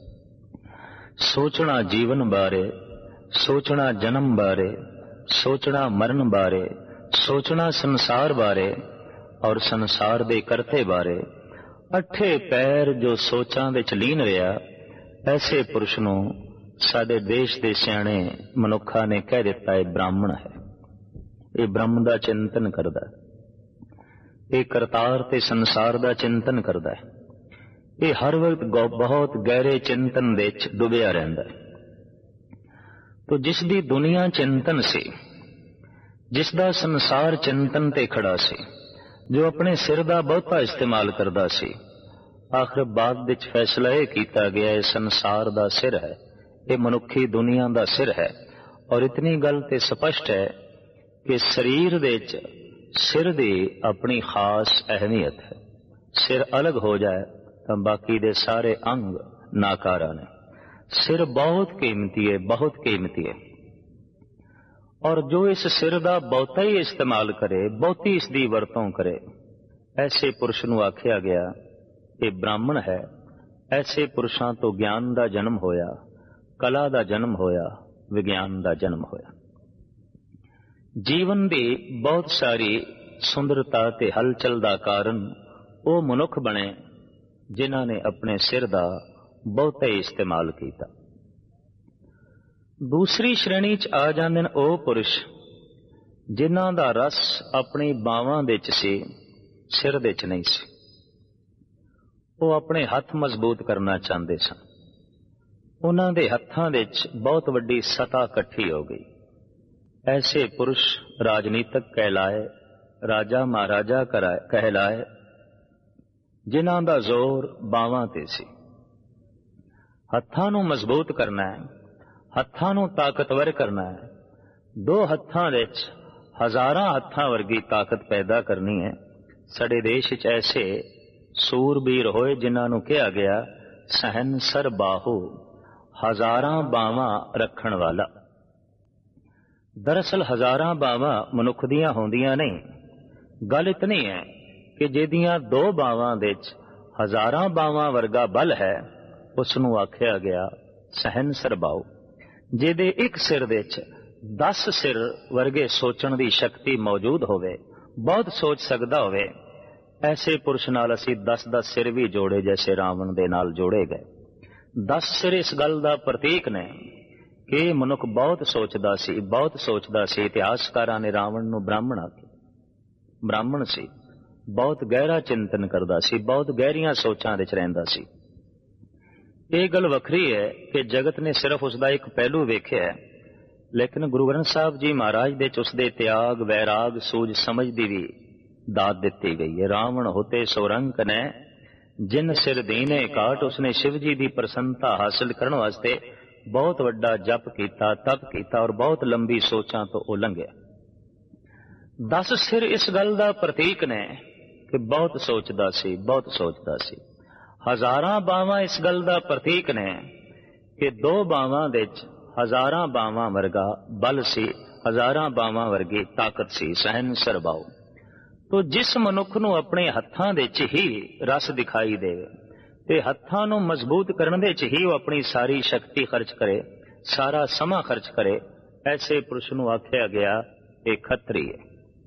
ਸੋਚਣਾ ਜੀਵਨ ਬਾਰੇ, ਸੋਚਣਾ ਜਨਮ ਬਾਰੇ, ਸੋਚਣਾ ਮਰਨ ਬਾਰੇ, ਸੋਚਣਾ ਸੰਸਾਰ ਬਾਰੇ ਔਰ ਸੰਸਾਰ ਦੇ ਕਰਤੇ ਬਾਰੇ। 8 ਪੈਰ ਜੋ ਸੋਚਾਂ ਵਿੱਚ ਲੀਨ ਰਿਹਾ, ਐਸੇ ਪੁਰਸ਼ ਨੂੰ ਸਾਡੇ ਦੇਸ਼ ਦੇ ਸਿਆਣੇ ਮਨੁੱਖਾਂ ਨੇ ਕਹਿ ਦਿੱਤਾ ਇਹ ਬ੍ਰਾਹਮਣ ਹੈ। ਇਹ ਬ੍ਰਹਮ ਦਾ ਚਿੰਤਨ ਕਰਦਾ ਹੈ, ਇਹ ਕਰਤਾਰ ਤੇ ਸੰਸਾਰ ਦਾ ਚਿੰਤਨ ਕਰਦਾ ਹੈ, ਇਹ ਹਰ ਵਕਤ ਬਹੁਤ ਗਹਿਰੇ ਚਿੰਤਨ ਦੇ ਵਿੱਚ ਡੁੱਬਿਆ ਰਹਿੰਦਾ ਹੈ। ਤੋ ਜਿਸ ਦੀ ਦੁਨੀਆ ਚਿੰਤਨ ਸੀ, ਜਿਸ ਦਾ ਸੰਸਾਰ ਚਿੰਤਨ ਤੇ ਖੜਾ ਸੀ, ਜੋ ਆਪਣੇ ਸਿਰ ਦਾ ਬਹੁਤਾ ਇਸਤੇਮਾਲ ਕਰਦਾ ਸੀ, ਆਖਰ ਬਾਅਦ ਵਿੱਚ ਫੈਸਲਾ ਇਹ ਕੀਤਾ ਗਿਆ ਇਹ ਸੰਸਾਰ ਦਾ ਸਿਰ ਹੈ, ਇਹ ਮਨੁੱਖੀ ਦੁਨੀਆ ਦਾ ਸਿਰ ਹੈ। ਔਰ ਇਤਨੀ ਗੱਲ ਤੇ ਸਪਸ਼ਟ ਹੈ ਕਿ ਸਰੀਰ ਦੇ ਵਿੱਚ ਸਿਰ ਦੀ ਆਪਣੀ ਖਾਸ ਅਹਿਮੀਅਤ ਹੈ। ਸਿਰ ਅਲੱਗ ਹੋ ਜਾਏ ਤਾਂ ਬਾਕੀ ਦੇ ਸਾਰੇ ਅੰਗ ਨਾਕਾਰਾ ਨੇ। ਸਿਰ ਬਹੁਤ ਕੀਮਤੀ ਹੈ, ਬਹੁਤ ਕੀਮਤੀ ਹੈ। ਔਰ ਜੋ ਇਸ ਸਿਰ ਦਾ ਬਹੁਤਾ ਹੀ ਇਸਤੇਮਾਲ ਕਰੇ, ਬਹੁਤੀ ਇਸ ਦੀ ਵਰਤੋਂ ਕਰੇ, ਐਸੇ ਪੁਰਸ਼ ਨੂੰ ਆਖਿਆ ਗਿਆ ਇਹ ਬ੍ਰਾਹਮਣ ਹੈ। ਐਸੇ ਪੁਰਸ਼ਾਂ ਤੋਂ ਗਿਆਨ ਦਾ ਜਨਮ ਹੋਇਆ, ਕਲਾ ਦਾ ਜਨਮ ਹੋਇਆ, ਵਿਗਿਆਨ ਦਾ ਜਨਮ ਹੋਇਆ। ਜੀਵਨ ਦੀ ਬਹੁਤ ਸਾਰੀ ਸੁੰਦਰਤਾ ਤੇ ਹਲਚਲ ਦਾ ਕਾਰਨ ਉਹ ਮਨੁੱਖ ਬਣੇ ਜਿਨ੍ਹਾਂ ਨੇ ਆਪਣੇ ਸਿਰ ਦਾ ਬਹੁਤਾ ਹੀ ਇਸਤੇਮਾਲ ਕੀਤਾ। ਦੂਸਰੀ ਸ਼੍ਰੇਣੀ 'ਚ ਆ ਜਾਂਦੇ ਨੇ ਉਹ ਪੁਰਸ਼ ਜਿਨ੍ਹਾਂ ਦਾ ਰਸ ਆਪਣੀ ਬਾਹਾਂ ਵਿੱਚ ਸੀ, ਸਿਰ ਦੇ 'ਚ ਨਹੀਂ ਸੀ। ਉਹ ਆਪਣੇ ਹੱਥ ਮਜ਼ਬੂਤ ਕਰਨਾ ਚਾਹੁੰਦੇ ਸਨ। ਉਹਨਾਂ ਦੇ ਹੱਥਾਂ ਵਿੱਚ ਬਹੁਤ ਵੱਡੀ ਸਤਾ ਇਕੱਠੀ ਹੋ ਗਈ। ਐਸੇ ਪੁਰਸ਼ ਰਾਜਨੀਤਕ ਕਹਿਲਾਏ, ਰਾਜਾ ਮਹਾਰਾਜਾ ਕਹਿਲਾਏ, ਜਿਨ੍ਹਾਂ ਦਾ ਜ਼ੋਰ ਬਾਹਾਂ ਤੇ ਸੀ। ਹੱਥਾਂ ਨੂੰ ਮਜ਼ਬੂਤ ਕਰਨਾ ਹੈ, ਹੱਥਾਂ ਨੂੰ ਤਾਕਤਵਰ ਕਰਨਾ ਹੈ। ਦੋ ਹੱਥਾਂ ਵਿੱਚ ਹਜ਼ਾਰਾਂ ਹੱਥਾਂ ਵਰਗੀ ਤਾਕਤ ਪੈਦਾ ਕਰਨੀ ਹੈ। ਸਾਡੇ ਦੇਸ਼ ਵਿੱਚ ਐਸੇ ਸੂਰਬੀਰ ਹੋਏ ਜਿਨ੍ਹਾਂ ਨੂੰ ਕਿਹਾ ਗਿਆ ਸਹਿਨਸਰ ਬਾਹੂ, ਹਜ਼ਾਰਾਂ ਬਾਹਾਂ ਰੱਖਣ ਵਾਲਾ। ਦਰਅਸਲ ਹਜ਼ਾਰਾਂ ਬਾਹਾਂ ਮਨੁੱਖ ਦੀਆਂ ਹੁੰਦੀਆਂ ਨਹੀਂ। ਗੱਲ ਇਤਨੀ ਹੈ ਕਿ ਜਿਹਦੀਆਂ ਦੋ ਬਾਹਾਂ ਵਿੱਚ ਹਜ਼ਾਰਾਂ ਬਾਹਾਂ ਵਰਗਾ ਬਲ ਹੈ, ਉਸ ਨੂੰ ਆਖਿਆ ਗਿਆ ਸਹਿਨਸਰ ਬਾਹੂ। ਜਿਹਦੇ ਇੱਕ ਸਿਰ ਵਿੱਚ 10 ਸਿਰ ਵਰਗੇ ਸੋਚਣ ਦੀ ਸ਼ਕਤੀ ਮੌਜੂਦ ਹੋਵੇ, ਬਹੁਤ ਸੋਚ ਸਕਦਾ ਹੋਵੇ, ਐਸੇ ਪੁਰਸ਼ ਨਾਲ ਅਸੀਂ 10-10 ਸਿਰ ਵੀ ਜੋੜੇ ਜੈਸੇ ਰਾਵਣ ਦੇ ਨਾਲ ਜੋੜੇ ਗਏ। 10 ਸਿਰ ਇਸ ਗੱਲ ਦਾ ਪ੍ਰਤੀਕ ਨੇ ਕਿ ਮਨੁੱਖ ਬਹੁਤ ਸੋਚਦਾ ਸੀ, ਬਹੁਤ ਸੋਚਦਾ ਸੀ। ਇਤਿਹਾਸਕਾਰਾਂ ਨੇ ਰਾਵਣ ਨੂੰ ਬ੍ਰਾਹਮਣ ਆਖਿਆ। ਬ੍ਰਾਹਮਣ ਸੀ, ਬਹੁਤ ਗਹਿਰਾ ਚਿੰਤਨ ਕਰਦਾ ਸੀ, ਬਹੁਤ ਗਹਿਰੀਆਂ ਸੋਚਾਂ ਵਿੱਚ ਰਹਿੰਦਾ ਸੀ। ਇਹ ਗੱਲ ਵੱਖਰੀ ਹੈ ਕਿ ਜਗਤ ਨੇ ਸਿਰਫ ਉਸ ਦਾ ਇੱਕ ਪਹਿਲੂ ਵੇਖਿਆ ਹੈ, ਲੇਕਿਨ ਗੁਰੂ ਗ੍ਰੰਥ ਸਾਹਿਬ ਜੀ ਮਹਾਰਾਜ ਦੇ 'ਚ ਉਸ ਦੇ ਤਿਆਗ, ਵੈਰਾਗ, ਸੂਝ ਸਮਝ ਦੀ ਵੀ ਦਾਤ ਦਿੱਤੀ ਗਈ ਹੈ। ਰਾਵਣ ਹੋਤੇ ਸੋਰੰਕ ਨੇ ਜਿਨ ਸਿਰ ਦੀਨੇ ਕਾਟ। ਉਸਨੇ ਸ਼ਿਵ ਜੀ ਦੀ ਪ੍ਰਸੰਨਤਾ ਹਾਸਲ ਕਰਨ ਵਾਸਤੇ ਬਹੁਤ ਵੱਡਾ ਜਪ ਕੀਤਾ, ਤਪ ਕੀਤਾ ਔਰ ਬਹੁਤ ਲੰਬੀ ਸੋਚਾਂ ਤੋਂ ਉਹ ਲੰਘਿਆ। 10 ਸਿਰ ਇਸ ਗੱਲ ਦਾ ਪ੍ਰਤੀਕ ਨੇ ਕਿ ਬਹੁਤ ਸੋਚਦਾ ਸੀ, ਬਹੁਤ ਸੋਚਦਾ ਸੀ। ਹਜ਼ਾਰਾਂ ਬਾਹਾਂ ਇਸ ਗੱਲ ਦਾ ਪ੍ਰਤੀਕ ਨੇ ਕਿ ਦੋ ਬਾਹਾਂ ਵਿੱਚ ਹਜ਼ਾਰਾਂ ਬਾਹਾਂ ਵਰਗਾ ਬਲ ਸੀ, ਹਜ਼ਾਰਾਂ ਬਾਹਾਂ ਵਰਗੀ ਤਾਕਤ ਸੀ। ਸਹਿਨਸਰ ਬਾਹੂ। ਤੋ ਜਿਸ ਮਨੁੱਖ ਨੂੰ ਆਪਣੇ ਹੱਥਾਂ ਦੇ 'ਚ ਹੀ ਰਸ ਦਿਖਾਈ ਦੇਵੇ ਤੇ ਹੱਥਾਂ ਨੂੰ ਮਜ਼ਬੂਤ ਕਰਨ ਦੇ 'ਚ ਹੀ ਉਹ ਆਪਣੀ ਸਾਰੀ ਸ਼ਕਤੀ ਖਰਚ ਕਰੇ, ਸਾਰਾ ਸਮਾਂ ਖਰਚ ਕਰੇ, ਐਸੇ ਪੁਰਸ਼ ਨੂੰ ਆਖਿਆ ਗਿਆ ਇਹ ਖੱਤਰੀ ਹੈ।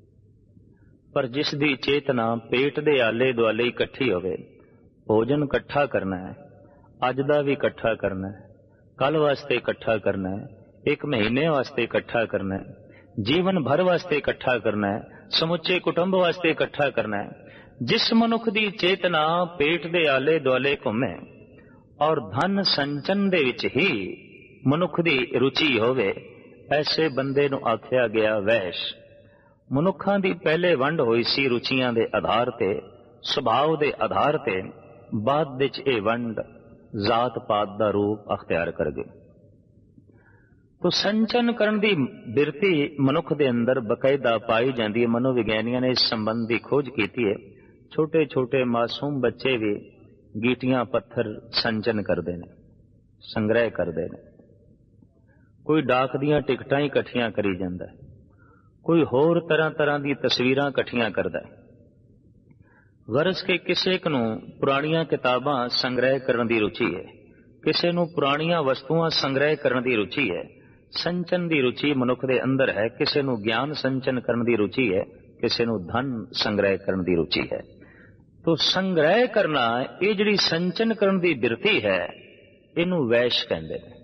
ਪਰ ਜਿਸ ਦੀ ਚੇਤਨਾ ਪੇਟ ਦੇ ਆਲੇ ਦੁਆਲੇ ਇਕੱਠੀ ਹੋਵੇ, ਭੋਜਨ ਇਕੱਠਾ ਕਰਨਾ ਹੈ, ਅੱਜ ਦਾ ਵੀ ਇਕੱਠਾ ਕਰਨਾ ਹੈ, ਕੱਲ ਵਾਸਤੇ ਇਕੱਠਾ ਕਰਨਾ ਹੈ, ਇੱਕ ਮਹੀਨੇ ਵਾਸਤੇ ਇਕੱਠਾ ਕਰਨਾ ਹੈ, ਜੀਵਨ ਭਰ ਵਾਸਤੇ ਇਕੱਠਾ ਕਰਨਾ ਹੈ, ਸਮੁੱਚੇ ਕੁਟੁੰਬ ਵਾਸਤੇ ਇਕੱਠਾ ਕਰਨਾ ਹੈ। ਜਿਸ ਮਨੁੱਖ ਦੀ ਚੇਤਨਾ ਪੇਟ ਦੇ ਆਲੇ ਦੁਆਲੇ ਘੁੰਮੇ ਔਰ ਧਨ ਸੰਚਨ ਦੇ ਵਿੱਚ ਹੀ ਮਨੁੱਖ ਦੀ ਰੁਚੀ ਹੋਵੇ, ਐਸੇ ਬੰਦੇ ਨੂੰ ਆਖਿਆ ਗਿਆ ਵੈਸ਼। ਮਨੁੱਖਾਂ ਦੀ ਪਹਿਲੇ ਵੰਡ ਹੋਈ ਸੀ ਰੁਚੀਆਂ ਦੇ ਆਧਾਰ ਤੇ, ਸੁਭਾਅ ਦੇ ਆਧਾਰ ਤੇ। ਬਾਅਦ ਵਿੱਚ ਇਹ ਵੰਡ ਜ਼ਾਤ ਪਾਤ ਦਾ ਰੂਪ ਅਖਤਿਆਰ ਕਰ ਗਈ। ਤੋ ਸੰਚਨ ਕਰਨ ਦੀ ਬਿਰਤੀ ਮਨੁੱਖ ਦੇ ਅੰਦਰ ਬਕਾਇਦਾ ਪਾਈ ਜਾਂਦੀ ਹੈ। ਮਨੋਵਿਗਿਆਨੀਆਂ ਨੇ ਇਸ ਸੰਬੰਧ ਦੀ ਖੋਜ ਕੀਤੀ ਹੈ। ਛੋਟੇ ਛੋਟੇ ਮਾਸੂਮ ਬੱਚੇ ਵੀ ਗੀਟੀਆਂ ਪੱਥਰ ਸੰਚਨ ਕਰਦੇ ਨੇ, ਸੰਗ੍ਰਹਿ ਕਰਦੇ ਨੇ। ਕੋਈ ਡਾਕ ਦੀਆਂ ਟਿਕਟਾਂ ਹੀ ਇਕੱਠੀਆਂ ਕਰੀ ਜਾਂਦਾ ਹੈ, ਕੋਈ ਹੋਰ ਤਰ੍ਹਾਂ ਤਰ੍ਹਾਂ ਦੀ ਤਸਵੀਰਾਂ ਇਕੱਠੀਆਂ ਕਰਦਾ ਹੈ। ਗਰਜ਼ ਕੇ ਕਿਸੇ ਇੱਕ ਨੂੰ ਪੁਰਾਣੀਆਂ ਕਿਤਾਬਾਂ ਸੰਗ੍ਰਹਿ ਕਰਨ ਦੀ ਰੁਚੀ ਹੈ, ਕਿਸੇ ਨੂੰ ਪੁਰਾਣੀਆਂ ਵਸਤੂਆਂ ਸੰਗ੍ਰਹਿ ਕਰਨ ਦੀ ਰੁਚੀ ਹੈ। ਸੰਚਨ ਦੀ ਰੁਚੀ ਮਨੁੱਖ ਦੇ ਅੰਦਰ ਹੈ। ਕਿਸੇ ਨੂੰ ਗਿਆਨ ਸੰਚਨ ਕਰਨ ਦੀ ਰੁਚੀ ਹੈ, ਕਿਸੇ ਨੂੰ ਧਨ ਸੰਗ੍ਰਹਿ ਕਰਨ ਦੀ ਰੁਚੀ ਹੈ। ਤੋ ਸੰਗ੍ਰਹਿ ਕਰਨਾ, ਇਹ ਜਿਹੜੀ ਸੰਚਨ ਕਰਨ ਦੀ ਬਿਰਤੀ ਹੈ, ਇਹਨੂੰ ਵੈਸ਼ ਕਹਿੰਦੇ ਨੇ।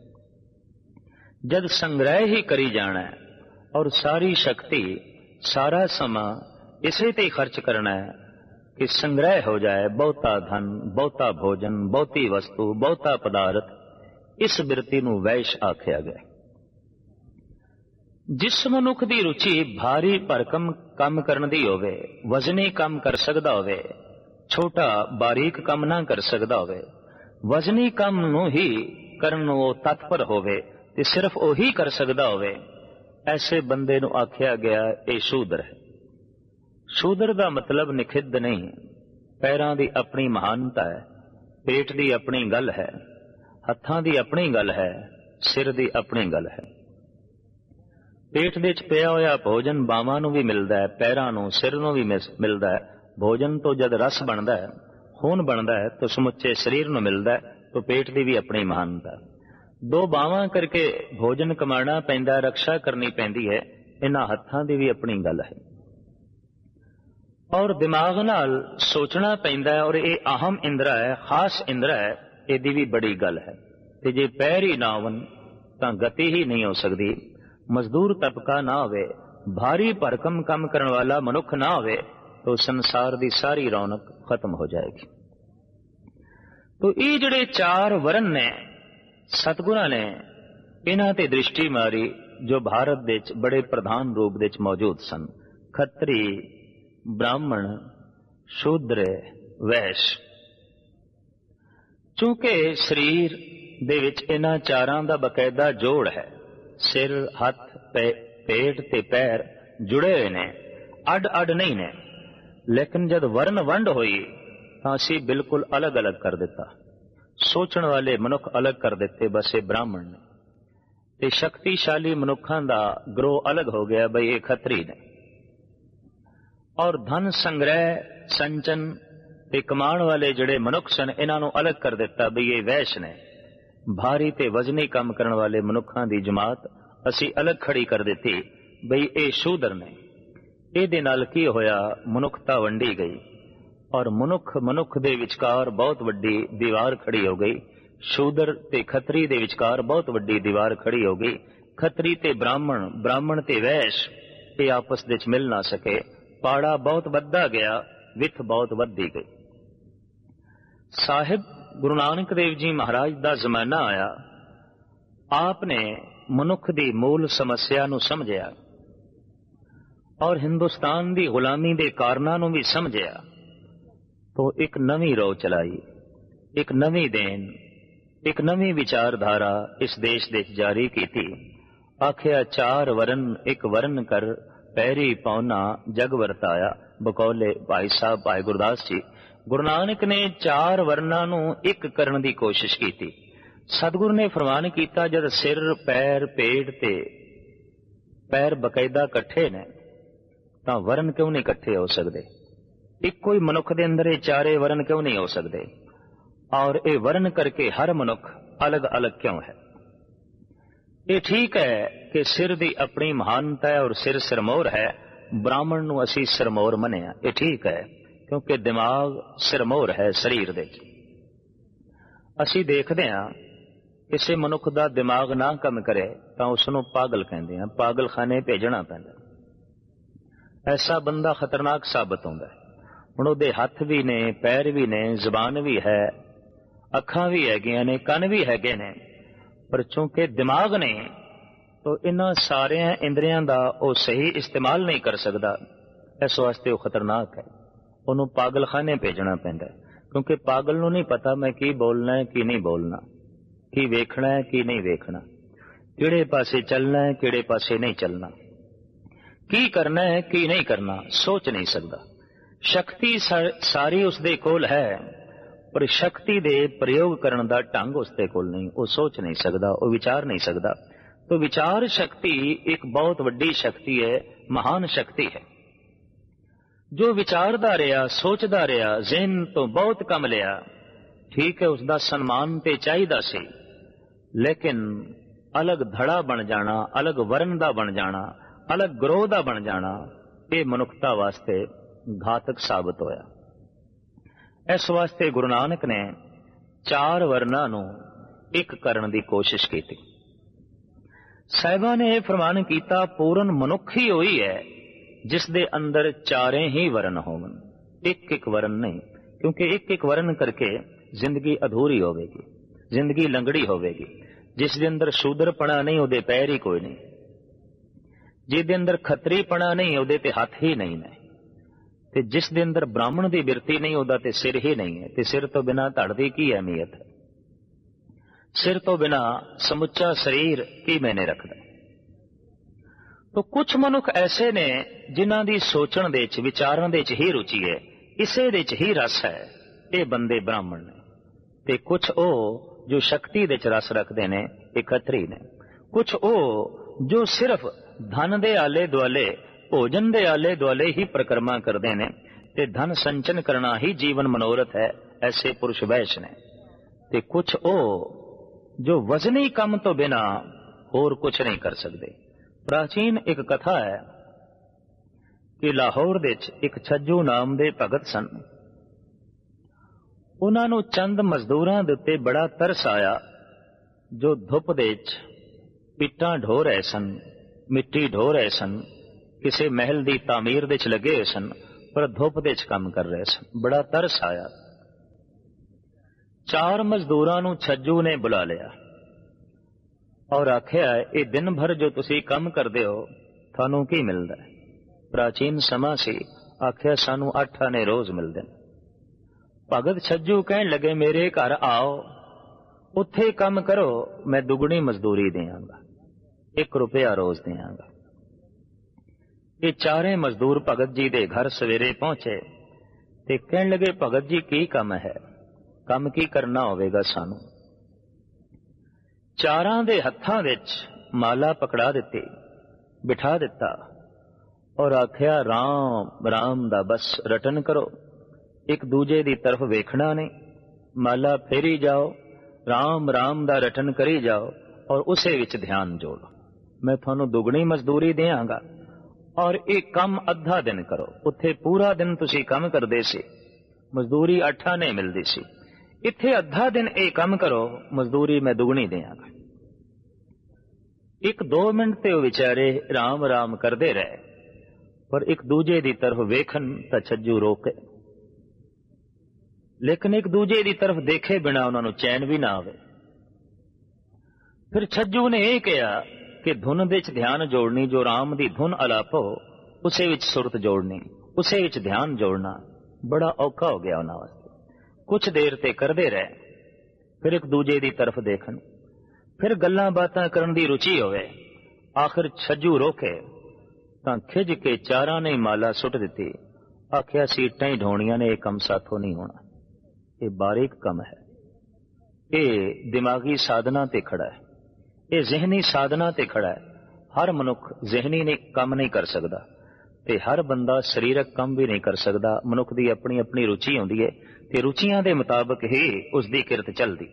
ਜਦ ਸੰਗ੍ਰਹਿ ਹੀ ਕਰੀ ਜਾਣਾ ਹੈ ਔਰ ਸਾਰੀ ਸ਼ਕਤੀ, ਸਾਰਾ ਸਮਾਂ ਇਸੇ ਤੇ ਖਰਚ ਕਰਨਾ ਹੈ ਕਿ ਸੰਗ੍ਰਹਿ ਹੋ ਜਾਏ ਬਹੁਤਾ ਧਨ, ਬਹੁਤਾ ਭੋਜਨ, ਬਹੁਤੀ ਵਸਤੂ, ਬਹੁਤਾ ਪਦਾਰਥ, ਇਸ ਬਿਰਤੀ ਨੂੰ ਵੈਸ਼ ਆਖਿਆ ਗਿਆ। ਜਿਸ ਮਨੁੱਖ ਦੀ ਰੁਚੀ ਭਾਰੀ ਭਰਕਮ ਕੰਮ ਕਰਨ ਦੀ ਹੋਵੇ, ਵਜ਼ਨੀ ਕੰਮ ਕਰ ਸਕਦਾ ਹੋਵੇ, ਛੋਟਾ ਬਾਰੀਕ ਕੰਮ ਨਾ ਕਰ ਸਕਦਾ ਹੋਵੇ, ਵਜ਼ਨੀ ਕੰਮ ਨੂੰ ਹੀ ਕਰਨ ਨੂੰ ਉਹ ਤਤਪਰ ਹੋਵੇ ਤੇ ਸਿਰਫ ਉਹੀ ਕਰ ਸਕਦਾ ਹੋਵੇ, ਐਸੇ ਬੰਦੇ ਨੂੰ ਆਖਿਆ ਗਿਆ ਇਹ ਸ਼ੂਦਰ ਹੈ। ਸ਼ੂਦਰ ਦਾ ਮਤਲਬ ਨਿਖਿੱਧ ਨਹੀਂ, ਪੈਰਾਂ ਦੀ ਆਪਣੀ ਮਹਾਨਤਾ ਹੈ, ਪੇਟ ਦੀ ਆਪਣੀ ਗੱਲ ਹੈ, ਹੱਥਾਂ ਦੀ ਆਪਣੀ ਗੱਲ ਹੈ, ਸਿਰ ਦੀ ਆਪਣੀ ਗੱਲ ਹੈ। ਪੇਟ ਦੇ ਵਿੱਚ ਪਿਆ ਹੋਇਆ ਭੋਜਨ ਬਾਹਾਂ ਨੂੰ ਵੀ ਮਿਲਦਾ ਹੈ, ਪੈਰਾਂ ਨੂੰ, ਸਿਰ ਨੂੰ ਵੀ ਮਿਲਦਾ ਹੈ। ਭੋਜਨ ਤੋਂ ਜਦ ਰਸ ਬਣਦਾ ਹੈ, ਖੂਨ ਬਣਦਾ ਹੈ, ਤਾਂ ਸਮੁੱਚੇ ਸਰੀਰ ਨੂੰ ਮਿਲਦਾ ਹੈ। ਤਾਂ ਪੇਟ ਦੀ ਵੀ ਆਪਣੀ ਮਹਾਨਤਾ। ਦੋ ਬਾਹਾਂ ਕਰਕੇ ਭੋਜਨ ਕਮਾਉਣਾ ਪੈਂਦਾ, ਰਕਸ਼ਾ ਕਰਨੀ ਪੈਂਦੀ ਹੈ। ਇਹਨਾਂ ਹੱਥਾਂ ਦੀ ਵੀ ਆਪਣੀ ਗੱਲ ਹੈ। ਔਰ ਦਿਮਾਗ ਨਾਲ ਸੋਚਣਾ ਪੈਂਦਾ ਹੈ, ਔਰ ਇਹ ਅਹਮ ਇੰਦਰਾ ਹੈ, ਖਾਸ ਇੰਦਰਾ ਹੈ, ਇਹਦੀ ਵੀ ਬੜੀ ਗੱਲ ਹੈ। ਤੇ ਜੇ ਪੈਰ ਹੀ ਨਾ ਹੋਣ ਤਾਂ ਗਤੀ ਹੀ ਨਹੀਂ ਹੋ ਸਕਦੀ। ਮਜ਼ਦੂਰ ਤਬਕਾ ਨਾ ਹੋਵੇ, ਭਾਰੀ ਭਰਕਮ ਕੰਮ ਕਰਨ ਵਾਲਾ ਮਨੁੱਖ ਨਾ ਹੋਵੇ ਤਾਂ ਸੰਸਾਰ ਦੀ ਸਾਰੀ ਰੌਣਕ ਖਤਮ ਹੋ ਜਾਏਗੀ। ਤੋ ਇਹ ਜਿਹੜੇ 4 ਵਰਨ ਨੇ ਸਤਿਗੁਰਾਂ ਨੇ ਇਹਨਾਂ ਤੇ ਦ੍ਰਿਸ਼ਟੀ ਮਾਰੀ ਜੋ ਭਾਰਤ ਦੇ ਵਿੱਚ ਬੜੇ ਪ੍ਰਧਾਨ ਰੂਪ ਦੇ ਵਿੱਚ ਮੌਜੂਦ ਸਨ। ਖੱਤਰੀ, ਬ੍ਰਾਹਮਣ, ਸ਼ੂਦਰ, ਵੈਸ਼। ਚੂੰਕਿ ਸਰੀਰ ਦੇ ਵਿੱਚ ਇਹਨਾਂ 4 ਦਾ ਬਕਾਇਦਾ ਜੋੜ ਹੈ, ਸਿਰ, ਹੱਥ, ਪੇਟ ਤੇ ਪੈਰ ਜੁੜੇ ਹੋਏ ਨੇ, ਅੱਡ ਅੱਡ ਨਹੀਂ ਨੇ। ਲੇਕਿਨ ਜਦ ਵਰਨ ਵੰਡ ਹੋਈ ਤਾਂ ਅਸੀਂ ਬਿਲਕੁਲ ਅਲੱਗ ਅਲੱਗ ਕਰ ਦਿੱਤਾ। ਸੋਚਣ ਵਾਲੇ ਮਨੁੱਖ ਅਲੱਗ ਕਰ ਦਿੱਤੇ, ਬਸ ਇਹ ਬ੍ਰਾਹਮਣ ਨੇ। ਤੇ ਸ਼ਕਤੀਸ਼ਾਲੀ ਮਨੁੱਖਾਂ ਦਾ ਗਰੋਹ ਅਲੱਗ ਹੋ ਗਿਆ, ਬਈ ਇਹ ਖੱਤਰੀ ਨੇ। ਔਰ ਧਨ ਸੰਗ੍ਰਹਿ, ਸੰਚਨ ਤੇ ਕਮਾਉਣ ਵਾਲੇ ਜਿਹੜੇ ਮਨੁੱਖ ਸਨ ਇਹਨਾਂ ਨੂੰ ਅਲੱਗ ਕਰ ਦਿੱਤਾ, ਬਈ ਇਹ ਵੈਸ਼ ਨੇ। ਭਾਰੀ ਤੇ ਵਜ਼ਨੀ ਕੰਮ ਕਰਨ ਵਾਲੇ ਮਨੁੱਖਾਂ ਦੀ ਜਮਾਤ ਅਸੀਂ ਅਲੱਗ ਖੜੀ ਕਰ ਦਿੱਤੀ, ਬਈ ਇਹ ਸ਼ੂਦਰ ਨੇ। ਇਹਦੇ ਨਾਲ ਕੀ ਹੋਇਆ? ਮਨੁੱਖਤਾ ਵੰਡੀ ਗਈ ਔਰ ਮਨੁੱਖ ਦੇ ਵਿਚਕਾਰ ਬਹੁਤ ਵੱਡੀ ਦੀਵਾਰ ਖੜੀ ਹੋ ਗਈ। ਸ਼ੂਦਰ ਤੇ ਖੱਤਰੀ ਦੇ ਵਿਚਕਾਰ ਬਹੁਤ ਵੱਡੀ ਦੀਵਾਰ ਖੜੀ ਹੋ ਗਈ। ਖੱਤਰੀ ਤੇ ਬ੍ਰਾਹਮਣ, ਬ੍ਰਾਹਮਣ ਤੇ ਵੈਸ਼ ਇਹ ਆਪਸ ਵਿੱਚ ਮਿਲ ਨਾ ਸਕੇ। ਪਾੜਾ ਬਹੁਤ ਵੱਧਦਾ ਗਿਆ, ਵਿੱਥ ਬਹੁਤ ਵੱਧਦੀ ਗਈ। ਸਾਹਿਬ ਗੁਰੂ ਨਾਨਕ ਦੇਵ ਜੀ ਮਹਾਰਾਜ ਦਾ ਜ਼ਮਾਨਾ ਆਇਆ, ਆਪ ਨੇ ਮਨੁੱਖ ਦੀ ਮੂਲ ਸਮੱਸਿਆ ਨੂੰ ਸਮਝਿਆ ਔਰ ਹਿੰਦੁਸਤਾਨ ਦੀ ਗੁਲਾਮੀ ਦੇ ਕਾਰਨਾਂ ਨੂੰ ਵੀ ਸਮਝਿਆ। ਤੋ ਇੱਕ ਨਵੀਂ ਰੋਹ ਚਲਾਈ, ਇੱਕ ਨਵੀਂ ਦੇਨ, ਇੱਕ ਨਵੀਂ ਵਿਚਾਰਧਾਰਾ ਇਸ ਦੇਸ਼ ਦੇ ਜਾਰੀ ਕੀਤੀ। ਆਖਿਆ 4 ਵਰਨ ਇੱਕ ਵਰਨ ਕਰ, ਪੈਰੀ ਪਾਉਣਾ ਜਗ ਵਰਤਾਇਆ। ਬਕੌਲੇ ਭਾਈ ਸਾਹਿਬ ਭਾਈ ਗੁਰਦਾਸ ਜੀ। ਗੁਰੂ ਨਾਨਕ ਨੇ 4 ਵਰਨਾਂ ਨੂੰ ਇੱਕ ਕਰਨ ਦੀ ਕੋਸ਼ਿਸ਼ ਕੀਤੀ। ਸਤਿਗੁਰ ਨੇ ਫਰਮਾਨ ਕੀਤਾ, ਜਦ ਸਿਰ, ਪੈਰ, ਪੇਟ ਤੇ ਪੈਰ ਬਕਾਇਦਾ ਇਕੱਠੇ ਨੇ ਤਾਂ ਵਰਨ ਕਿਉਂ ਨਹੀਂ ਇਕੱਠੇ ਹੋ ਸਕਦੇ? ਇੱਕੋ ਹੀ ਮਨੁੱਖ ਦੇ ਅੰਦਰ ਇਹ 4 ਵਰਨ ਕਿਉਂ ਨਹੀਂ ਹੋ ਸਕਦੇ? ਔਰ ਇਹ ਵਰਨ ਕਰਕੇ ਹਰ ਮਨੁੱਖ ਅਲੱਗ ਅਲੱਗ ਕਿਉਂ ਹੈ? ਇਹ ਠੀਕ ਹੈ ਕਿ ਸਿਰ ਦੀ ਆਪਣੀ ਮਹਾਨਤਾ ਹੈ ਔਰ ਸਿਰ ਸਿਰਮੌਰ ਹੈ। ਬ੍ਰਾਹਮਣ ਨੂੰ ਅਸੀਂ ਸਿਰਮੌਰ ਮੰਨਿਆ, ਇਹ ਠੀਕ ਹੈ, ਕਿਉਂਕਿ ਦਿਮਾਗ ਸਿਰਮੌਰ ਹੈ ਸਰੀਰ ਦੇ। ਅਸੀਂ ਦੇਖਦੇ ਹਾਂ ਕਿਸੇ ਮਨੁੱਖ ਦਾ ਦਿਮਾਗ ਨਾ ਕੰਮ ਕਰੇ ਤਾਂ ਉਸ ਨੂੰ ਪਾਗਲ ਕਹਿੰਦੇ ਹਾਂ, ਪਾਗਲਖਾਨੇ ਭੇਜਣਾ ਪੈਂਦਾ। ਐਸਾ ਬੰਦਾ ਖਤਰਨਾਕ ਸਾਬਤ ਹੁੰਦਾ ਹੈ। ਹੁਣ ਉਹਦੇ ਹੱਥ ਵੀ ਨੇ, ਪੈਰ ਵੀ ਨੇ, ਜ਼ੁਬਾਨ ਵੀ ਹੈ, ਅੱਖਾਂ ਵੀ ਹੈਗੀਆਂ ਨੇ, ਕੰਨ ਵੀ ਹੈਗੇ ਨੇ, ਪਰ ਚੂੰਕਿ ਦਿਮਾਗ ਨੇ ਤਾਂ ਇਹਨਾਂ ਸਾਰਿਆਂ ਇੰਦਰੀਆਂ ਦਾ ਉਹ ਸਹੀ ਇਸਤੇਮਾਲ ਨਹੀਂ ਕਰ ਸਕਦਾ। ਇਸ ਵਾਸਤੇ ਉਹ ਖਤਰਨਾਕ ਹੈ, ਉਹਨੂੰ ਪਾਗਲਖਾਨੇ ਭੇਜਣਾ ਪੈਂਦਾ। ਕਿਉਂਕਿ ਪਾਗਲ ਨੂੰ ਨਹੀਂ ਪਤਾ ਮੈਂ ਕੀ ਬੋਲਣਾ ਹੈ, ਕੀ ਨਹੀਂ ਬੋਲਣਾ, ਕੀ ਵੇਖਣਾ ਹੈ, ਕੀ ਨਹੀਂ ਵੇਖਣਾ, ਕਿਹੜੇ ਪਾਸੇ ਚੱਲਣਾ ਹੈ, ਕਿਹੜੇ ਪਾਸੇ ਨਹੀਂ ਚੱਲਣਾ, ਕੀ ਕਰਨਾ ਹੈ, ਕੀ ਨਹੀਂ ਕਰਨਾ, ਸੋਚ ਨਹੀਂ ਸਕਦਾ। ਸ਼ਕਤੀ ਸਾਰੀ ਉਸਦੇ ਕੋਲ ਹੈ, ਪਰ ਸ਼ਕਤੀ ਦੇ ਪ੍ਰਯੋਗ ਕਰਨ ਦਾ ਢੰਗ ਉਸਦੇ ਕੋਲ ਨਹੀਂ। ਉਹ ਸੋਚ ਨਹੀਂ ਸਕਦਾ, ਉਹ ਵਿਚਾਰ ਨਹੀਂ ਸਕਦਾ। तो विचार शक्ति एक बहुत वड्डी शक्ति है, महान शक्ति है। जो विचारदा रहा, सोचदा रहा, ज़हन तो बहुत कम लिया, ठीक है, उसका सन्मान ते चाहिदा सी, लेकिन अलग धड़ा बन जाना, अलग वर्ण दा बन जाना, अलग ग्रोह दा बन जाना, ये मनुखता वास्ते घातक साबित होया। इस वास्ते गुरु नानक ने 4 वर्णां नूं एक करन दी कोशिश की। साहिबा ने यह फरमान किया, पूर्ण मनुख ही होई है जिस दे अंदर 4 ही वर्ण होवन, एक एक वर्ण नहीं, क्योंकि एक एक वर्ण करके जिंदगी अधूरी होवेगी, जिंदगी लंगड़ी होवेगी। जिस दे अंदर शूदरपना नहीं, उहदे पैर ही कोई नहीं, जिसदे अंदर खतरीपना नहीं, उहदे ते हाथ ही नहीं ने, ते जिस दे अंदर ब्राह्मण दी बिरती नहीं, उहदा ते सिर ही नहीं है, ते सिर तो बिना धड़ दी की अहमियत है, सिर तो बिना समुच्चा शरीर की मैंने रखदा। तो कुछ मनुख ऐसे ने जिन्हां दी सोचण दे च, विचारण दे च ही रुचि है, इसे दे च ही रस है, ये बंदे ब्राह्मण ने। ते कुछ ओ जो शक्ति दे च रस रखदे ने, ये खतरी ने। कुछ ओ जो सिर्फ धन दे आले दुआले, भोजन दे आले दुआले ही परिक्रमा करदे ने, ते धन संचन करना ही जीवन मनोरथ है, ऐसे पुरुष वैश ने। ते कुछ ओ जो वजनी कम तो बिना और कुछ नहीं कर सकते। प्राचीन एक कथा है ਕਿ ਲਾਹੌਰ ਵਿੱਚ ਇੱਕ ਛੱਜੂ ਨਾਮ ਦੇ ਭਗਤ ਸਨ। ਉਹਨਾਂ ਨੂੰ ਚੰਦ ਮਜ਼ਦੂਰਾਂ ਦੇ ਉੱਤੇ ਬੜਾ ਤਰਸ ਆਇਆ ਜੋ ਧੁੱਪ ਦੇ ਵਿੱਚ ਇੱਟਾਂ ਢੋ ਰਹੇ ਸਨ, ਮਿੱਟੀ ਢੋ ਰਹੇ ਸਨ, ਕਿਸੇ ਮਹਿਲ ਦੀ ਤਾਮੀਰ ਦੇ ਵਿੱਚ ਲੱਗੇ ਹੋਏ ਸਨ, ਪਰ ਧੁੱਪ ਦੇ ਵਿੱਚ ਕੰਮ ਕਰ ਰਹੇ ਸਨ। ਬੜਾ ਤਰਸ ਆਇਆ। 4 ਮਜ਼ਦੂਰਾਂ ਨੂੰ ਛੱਜੂ ਨੇ ਬੁਲਾ ਲਿਆ ਔਰ ਆਖਿਆ, ਇਹ ਦਿਨ ਭਰ ਜੋ ਤੁਸੀਂ ਕੰਮ ਕਰਦੇ ਹੋ ਤੁਹਾਨੂੰ ਕੀ ਮਿਲਦਾ ਹੈ? ਪ੍ਰਾਚੀਨ ਸਮਾਂ ਸੀ, ਆਖਿਆ ਸਾਨੂੰ 8 ਆਨੇ ਰੋਜ਼ ਮਿਲਦੇ ਨੇ। ਭਗਤ ਛੱਜੂ ਕਹਿਣ ਲੱਗੇ, ਮੇਰੇ ਘਰ ਆਓ, ਉੱਥੇ ਕੰਮ ਕਰੋ, ਮੈਂ ਦੁੱਗਣੀ ਮਜ਼ਦੂਰੀ ਦਿਆਂਗਾ, 1 ਰੁਪਇਆ ਰੋਜ਼ ਦਿਆਂਗਾ। ਇਹ 4 ਮਜ਼ਦੂਰ ਭਗਤ ਜੀ ਦੇ ਘਰ ਸਵੇਰੇ ਪਹੁੰਚੇ ਤੇ ਕਹਿਣ ਲੱਗੇ, ਭਗਤ ਜੀ ਕੀ ਕੰਮ ਹੈ? ਕੰਮ ਕੀ ਕਰਨਾ ਹੋਵੇਗਾ ਸਾਨੂੰ? 4 ਦੇ ਹੱਥਾਂ ਵਿੱਚ ਮਾਲਾ ਪਕੜਾ ਦਿੱਤੀ, ਬਿਠਾ ਦਿੱਤਾ ਔਰ ਆਖਿਆ, ਰਾਮ ਰਾਮ ਦਾ ਬਸ ਰਟਨ ਕਰੋ, ਇੱਕ ਦੂਜੇ ਦੀ ਤਰਫ ਵੇਖਣਾ ਨਹੀਂ, ਮਾਲਾ ਫੇਰੀ ਜਾਓ, ਰਾਮ ਰਾਮ ਦਾ ਰਟਨ ਕਰੀ ਜਾਓ ਔਰ ਉਸੇ ਵਿੱਚ ਧਿਆਨ ਜੋੜੋ। ਮੈਂ ਤੁਹਾਨੂੰ ਦੁੱਗਣੀ ਮਜ਼ਦੂਰੀ ਦਿਆਂਗਾ ਔਰ ਇਹ ਕੰਮ ਅੱਧਾ ਦਿਨ ਕਰੋ। ਉੱਥੇ ਪੂਰਾ ਦਿਨ ਤੁਸੀਂ ਕੰਮ ਕਰਦੇ ਸੀ, ਮਜ਼ਦੂਰੀ 8 ਆਨੇ ਮਿਲਦੀ ਸੀ। ਇੱਥੇ ਅੱਧਾ ਦਿਨ ਇਹ ਕੰਮ ਕਰੋ, ਮਜ਼ਦੂਰੀ ਮੈਂ ਦੁੱਗਣੀ ਦਿਆਂਗਾ। 1-2 ਮਿੰਟ ਤੇ ਉਹ ਵਿਚਾਰੇ ਰਾਮ ਰਾਮ ਕਰਦੇ ਰਹੇ, ਪਰ ਇੱਕ ਦੂਜੇ ਦੀ ਤਰਫ ਵੇਖਣ ਤਾਂ ਛੱਜੂ ਰੋਕੇ, ਲੇਕਿਨ ਇੱਕ ਦੂਜੇ ਦੀ ਤਰਫ ਦੇਖੇ ਬਿਨਾ ਉਹਨਾਂ ਨੂੰ ਚੈਨ ਵੀ ਨਾ ਆਵੇ। ਫਿਰ ਛੱਜੂ ਨੇ ਇਹ ਕਿਹਾ ਕਿ ਧੁਨ ਦੇ ਵਿੱਚ ਧਿਆਨ ਜੋੜਨੀ, ਜੋ ਰਾਮ ਦੀ ਧੁਨ ਅਲਾਪੋ ਉਸੇ ਵਿੱਚ ਸੁਰਤ ਜੋੜਨੀ, ਉਸੇ ਵਿੱਚ ਧਿਆਨ ਜੋੜਨਾ ਬੜਾ ਔਖਾ ਹੋ ਗਿਆ ਉਹਨਾਂ ਵਾਸਤੇ। ਕੁਛ ਦੇਰ ਤੇ ਕਰਦੇ ਰਹੇ, ਫਿਰ ਇੱਕ ਦੂਜੇ ਦੀ ਤਰਫ ਦੇਖਣ, ਫਿਰ ਗੱਲਾਂ ਬਾਤਾਂ ਕਰਨ ਦੀ ਰੁਚੀ ਹੋਵੇ। ਆਖਿਰ ਛੱਜੂ ਰੋਕੇ ਤਾਂ ਖਿੱਚ ਕੇ 4 ਨੇ ਮਾਲਾ ਸੁੱਟ ਦਿੱਤੀ। ਆਖਿਆ, ਸੀਟਾਂ ਹੀ ਢੋਣੀਆਂ ਨੇ, ਇਹ ਕੰਮ ਸਾਥੋਂ ਨਹੀਂ ਹੋਣਾ, ਇਹ ਬਾਰੀਕ ਕੰਮ ਹੈ, ਇਹ ਦਿਮਾਗੀ ਸਾਧਨਾ ਤੇ ਖੜਾ ਹੈ, ਇਹ ਜ਼ਿਹਨੀ ਸਾਧਨਾ ਤੇ ਖੜਾ ਹੈ। ਹਰ ਮਨੁੱਖ ਜ਼ਿਹਨੀ ਨੇ ਕੰਮ ਨਹੀਂ ਕਰ ਸਕਦਾ ਤੇ ਹਰ ਬੰਦਾ ਸਰੀਰਕ ਕੰਮ ਵੀ ਨਹੀਂ ਕਰ ਸਕਦਾ। ਮਨੁੱਖ ਦੀ ਆਪਣੀ ਆਪਣੀ ਰੁਚੀ ਹੁੰਦੀ ਹੈ ਤੇ ਰੁਚੀਆਂ ਦੇ ਮੁਤਾਬਕ ਹੀ ਉਸ ਦੀ ਕਿਰਤ ਚੱਲਦੀ।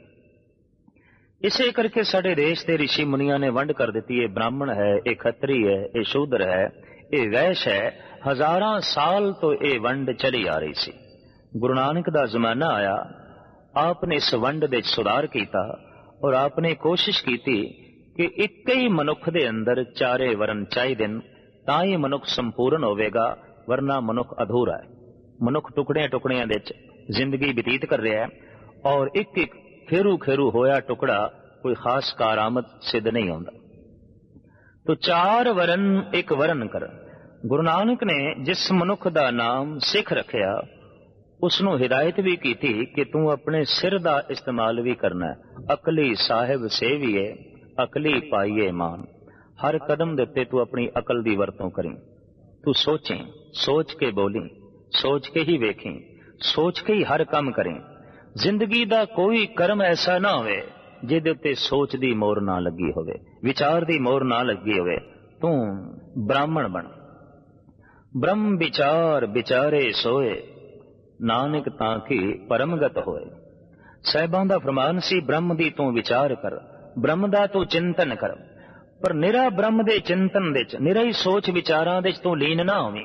ਇਸੇ ਕਰਕੇ ਸਾਡੇ ਦੇਸ਼ ਦੇ ਰਿਸ਼ੀ ਮੁਨੀਆਂ ਨੇ ਵੰਡ ਕਰ ਦਿੱਤੀ, ਇਹ ਬ੍ਰਾਹਮਣ ਹੈ, ਇਹ ਖੱਤਰੀ ਹੈ, ਇਹ ਸ਼ੂਦਰ ਹੈ, ਇਹ ਵੈਸ਼ ਹੈ। ਹਜ਼ਾਰਾਂ ਸਾਲ ਤੋਂ ਇਹ ਵੰਡ ਚਲੀ ਆ ਰਹੀ ਸੀ। ਗੁਰੂ ਨਾਨਕ ਦਾ ਜ਼ਮਾਨਾ ਆਇਆ, ਆਪ ਨੇ ਇਸ ਵੰਡ ਦੇ ਸੁਧਾਰ ਕੀਤਾ ਔਰ ਆਪ ਨੇ ਕੋਸ਼ਿਸ਼ ਕੀਤੀ ਕਿ ਇੱਕ ਹੀ ਮਨੁੱਖ ਦੇ ਅੰਦਰ 4 ਵਰਨ ਚਾਹੀਦੇ ਨੇ, ਤਾਂ ਹੀ ਮਨੁੱਖ ਸੰਪੂਰਨ ਹੋਵੇਗਾ, ਵਰਨਾ ਮਨੁੱਖ ਅਧੂਰਾ ਹੈ। ਮਨੁੱਖ ਟੁਕੜਿਆਂ ਟੁਕੜਿਆਂ ਦੇ ਵਿੱਚ ਜ਼ਿੰਦਗੀ ਬਤੀਤ ਕਰ ਰਿਹਾ ਹੈ ਔਰ ਇੱਕ ਇੱਕ ਖੇਰੂ ਖੇਰੂ ਹੋਇਆ ਟੁਕੜਾ ਕੋਈ ਖਾਸ ਕਾਰਾਮਦ ਸਿੱਧ ਨਹੀਂ ਹੁੰਦਾ। ਤੋ 4 ਵਰਨ 1 ਵਰਨ ਕਰ। ਗੁਰੂ ਨਾਨਕ ਨੇ ਜਿਸ ਮਨੁੱਖ ਦਾ ਨਾਮ ਸਿੱਖ ਰੱਖਿਆ ਉਸ ਨੂੰ ਹਿਦਾਇਤ ਵੀ ਕੀਤੀ ਕਿ ਤੂੰ ਆਪਣੇ ਸਿਰ ਦਾ ਇਸਤੇਮਾਲ ਵੀ ਕਰਨਾ ਹੈ। ਅਕਲੀ ਸਾਹਿਬ ਸੇਵੀਏ, ਅਕਲੀ ਪਾਈਏ ਮਾਨ। ਹਰ ਕਦਮ ਦੇ ਉੱਤੇ ਤੂੰ ਆਪਣੀ ਅਕਲ ਦੀ ਵਰਤੋਂ ਕਰੀ। ਤੂੰ ਸੋਚੇ, ਸੋਚ ਕੇ ਬੋਲੀ, ਸੋਚ ਕੇ ਹੀ ਵੇਖੀ, ਸੋਚ ਕੇ ਹੀ ਹਰ ਕੰਮ ਕਰੇ। ਜ਼ਿੰਦਗੀ ਦਾ ਕੋਈ ਕਰਮ ਐਸਾ ਨਾ ਹੋਵੇ ਜਿਹਦੇ ਉੱਤੇ ਸੋਚ ਦੀ ਮੋਹਰ ਨਾ ਲੱਗੀ ਹੋਵੇ, ਵਿਚਾਰ ਦੀ ਮੋਹਰ ਨਾ ਲੱਗੀ ਹੋਵੇ। ਤੂੰ ਬ੍ਰਾਹਮਣ ਬਣ। ਬ੍ਰਹਮ ਵਿਚਾਰ ਵਿਚਾਰੇ ਸੋਏ, ਨਾਨਕ ਤਾਂ ਕਿ ਪਰਮਗਤ ਹੋਏ। ਸਾਹਿਬਾਂ ਦਾ ਫਰਮਾਨ ਸੀ, ਬ੍ਰਹਮ ਦੀ ਤੂੰ ਵਿਚਾਰ ਕਰ, ਬ੍ਰਹਮ ਦਾ ਤੂੰ ਚਿੰਤਨ ਕਰ, ਪਰ ਨਿਰਾ ਬ੍ਰਹਮ ਦੇ ਚਿੰਤਨ ਦੇ ਚ, ਨਿਰਾ ਹੀ ਸੋਚ ਵਿਚਾਰਾਂ ਦੇ ਚ ਤੂੰ ਲੀਨ ਨਾ ਹੋਵੀਂ।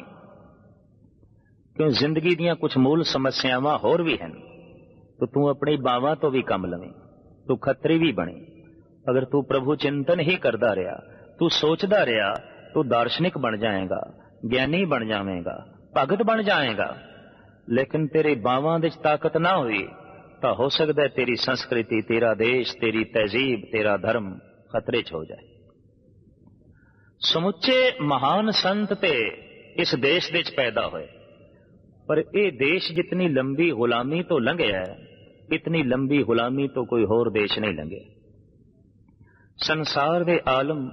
ਕਿਉਂ ਜ਼ਿੰਦਗੀ ਦੀਆਂ ਕੁਝ ਮੂਲ ਸਮੱਸਿਆਵਾਂ ਹੋਰ ਵੀ ਹਨ। ਤੂੰ ਆਪਣੀ ਬਾਵਾਂ ਤੋਂ ਵੀ ਕੰਮ ਲਵੇਂ, ਤੂੰ ਖੱਤਰੀ ਵੀ ਬਣੇ। ਅਗਰ ਤੂੰ ਪ੍ਰਭੂ ਚਿੰਤਨ ਹੀ ਕਰਦਾ ਰਿਹਾ, ਤੂੰ ਸੋਚਦਾ ਰਿਹਾ, ਤੂੰ ਦਾਰਸ਼ਨਿਕ ਬਣ ਜਾਏਗਾ, ਗਿਆਨੀ ਬਣ ਜਾਵੇਂਗਾ, ਭਗਤ ਬਣ ਜਾਏਗਾ। ਲੇਕਿਨ ਤੇਰੇ ਬਾਵਾਂ ਦੇ ਚ ਤਾਕਤ ਨਾ ਹੋਈ ਤਾਂ ਹੋ ਸਕਦਾ ਤੇਰੀ ਸੰਸਕ੍ਰਿਤੀ, ਤੇਰਾ ਦੇਸ਼, ਤੇਰੀ ਤਹਿਜ਼ੀਬ, ਤੇਰਾ ਧਰਮ ਖਤਰੇ 'ਚ ਹੋ ਜਾਏ। ਸਮੁੱਚੇ ਮਹਾਨ ਸੰਤ ਤੇ ਇਸ ਦੇਸ਼ ਦੇ 'ਚ ਪੈਦਾ ਹੋਏ, ਪਰ ਇਹ ਦੇਸ਼ ਜਿਤਨੀ ਲੰਬੀ ਗੁਲਾਮੀ ਤੋਂ ਲੰਘਿਆ ਹੈ, ਇਤਨੀ ਲੰਬੀ ਗੁਲਾਮੀ ਤੋਂ ਕੋਈ ਹੋਰ ਦੇਸ਼ ਨਹੀਂ ਲੰਘਿਆ। ਸੰਸਾਰ ਦੇ ਆਲਮ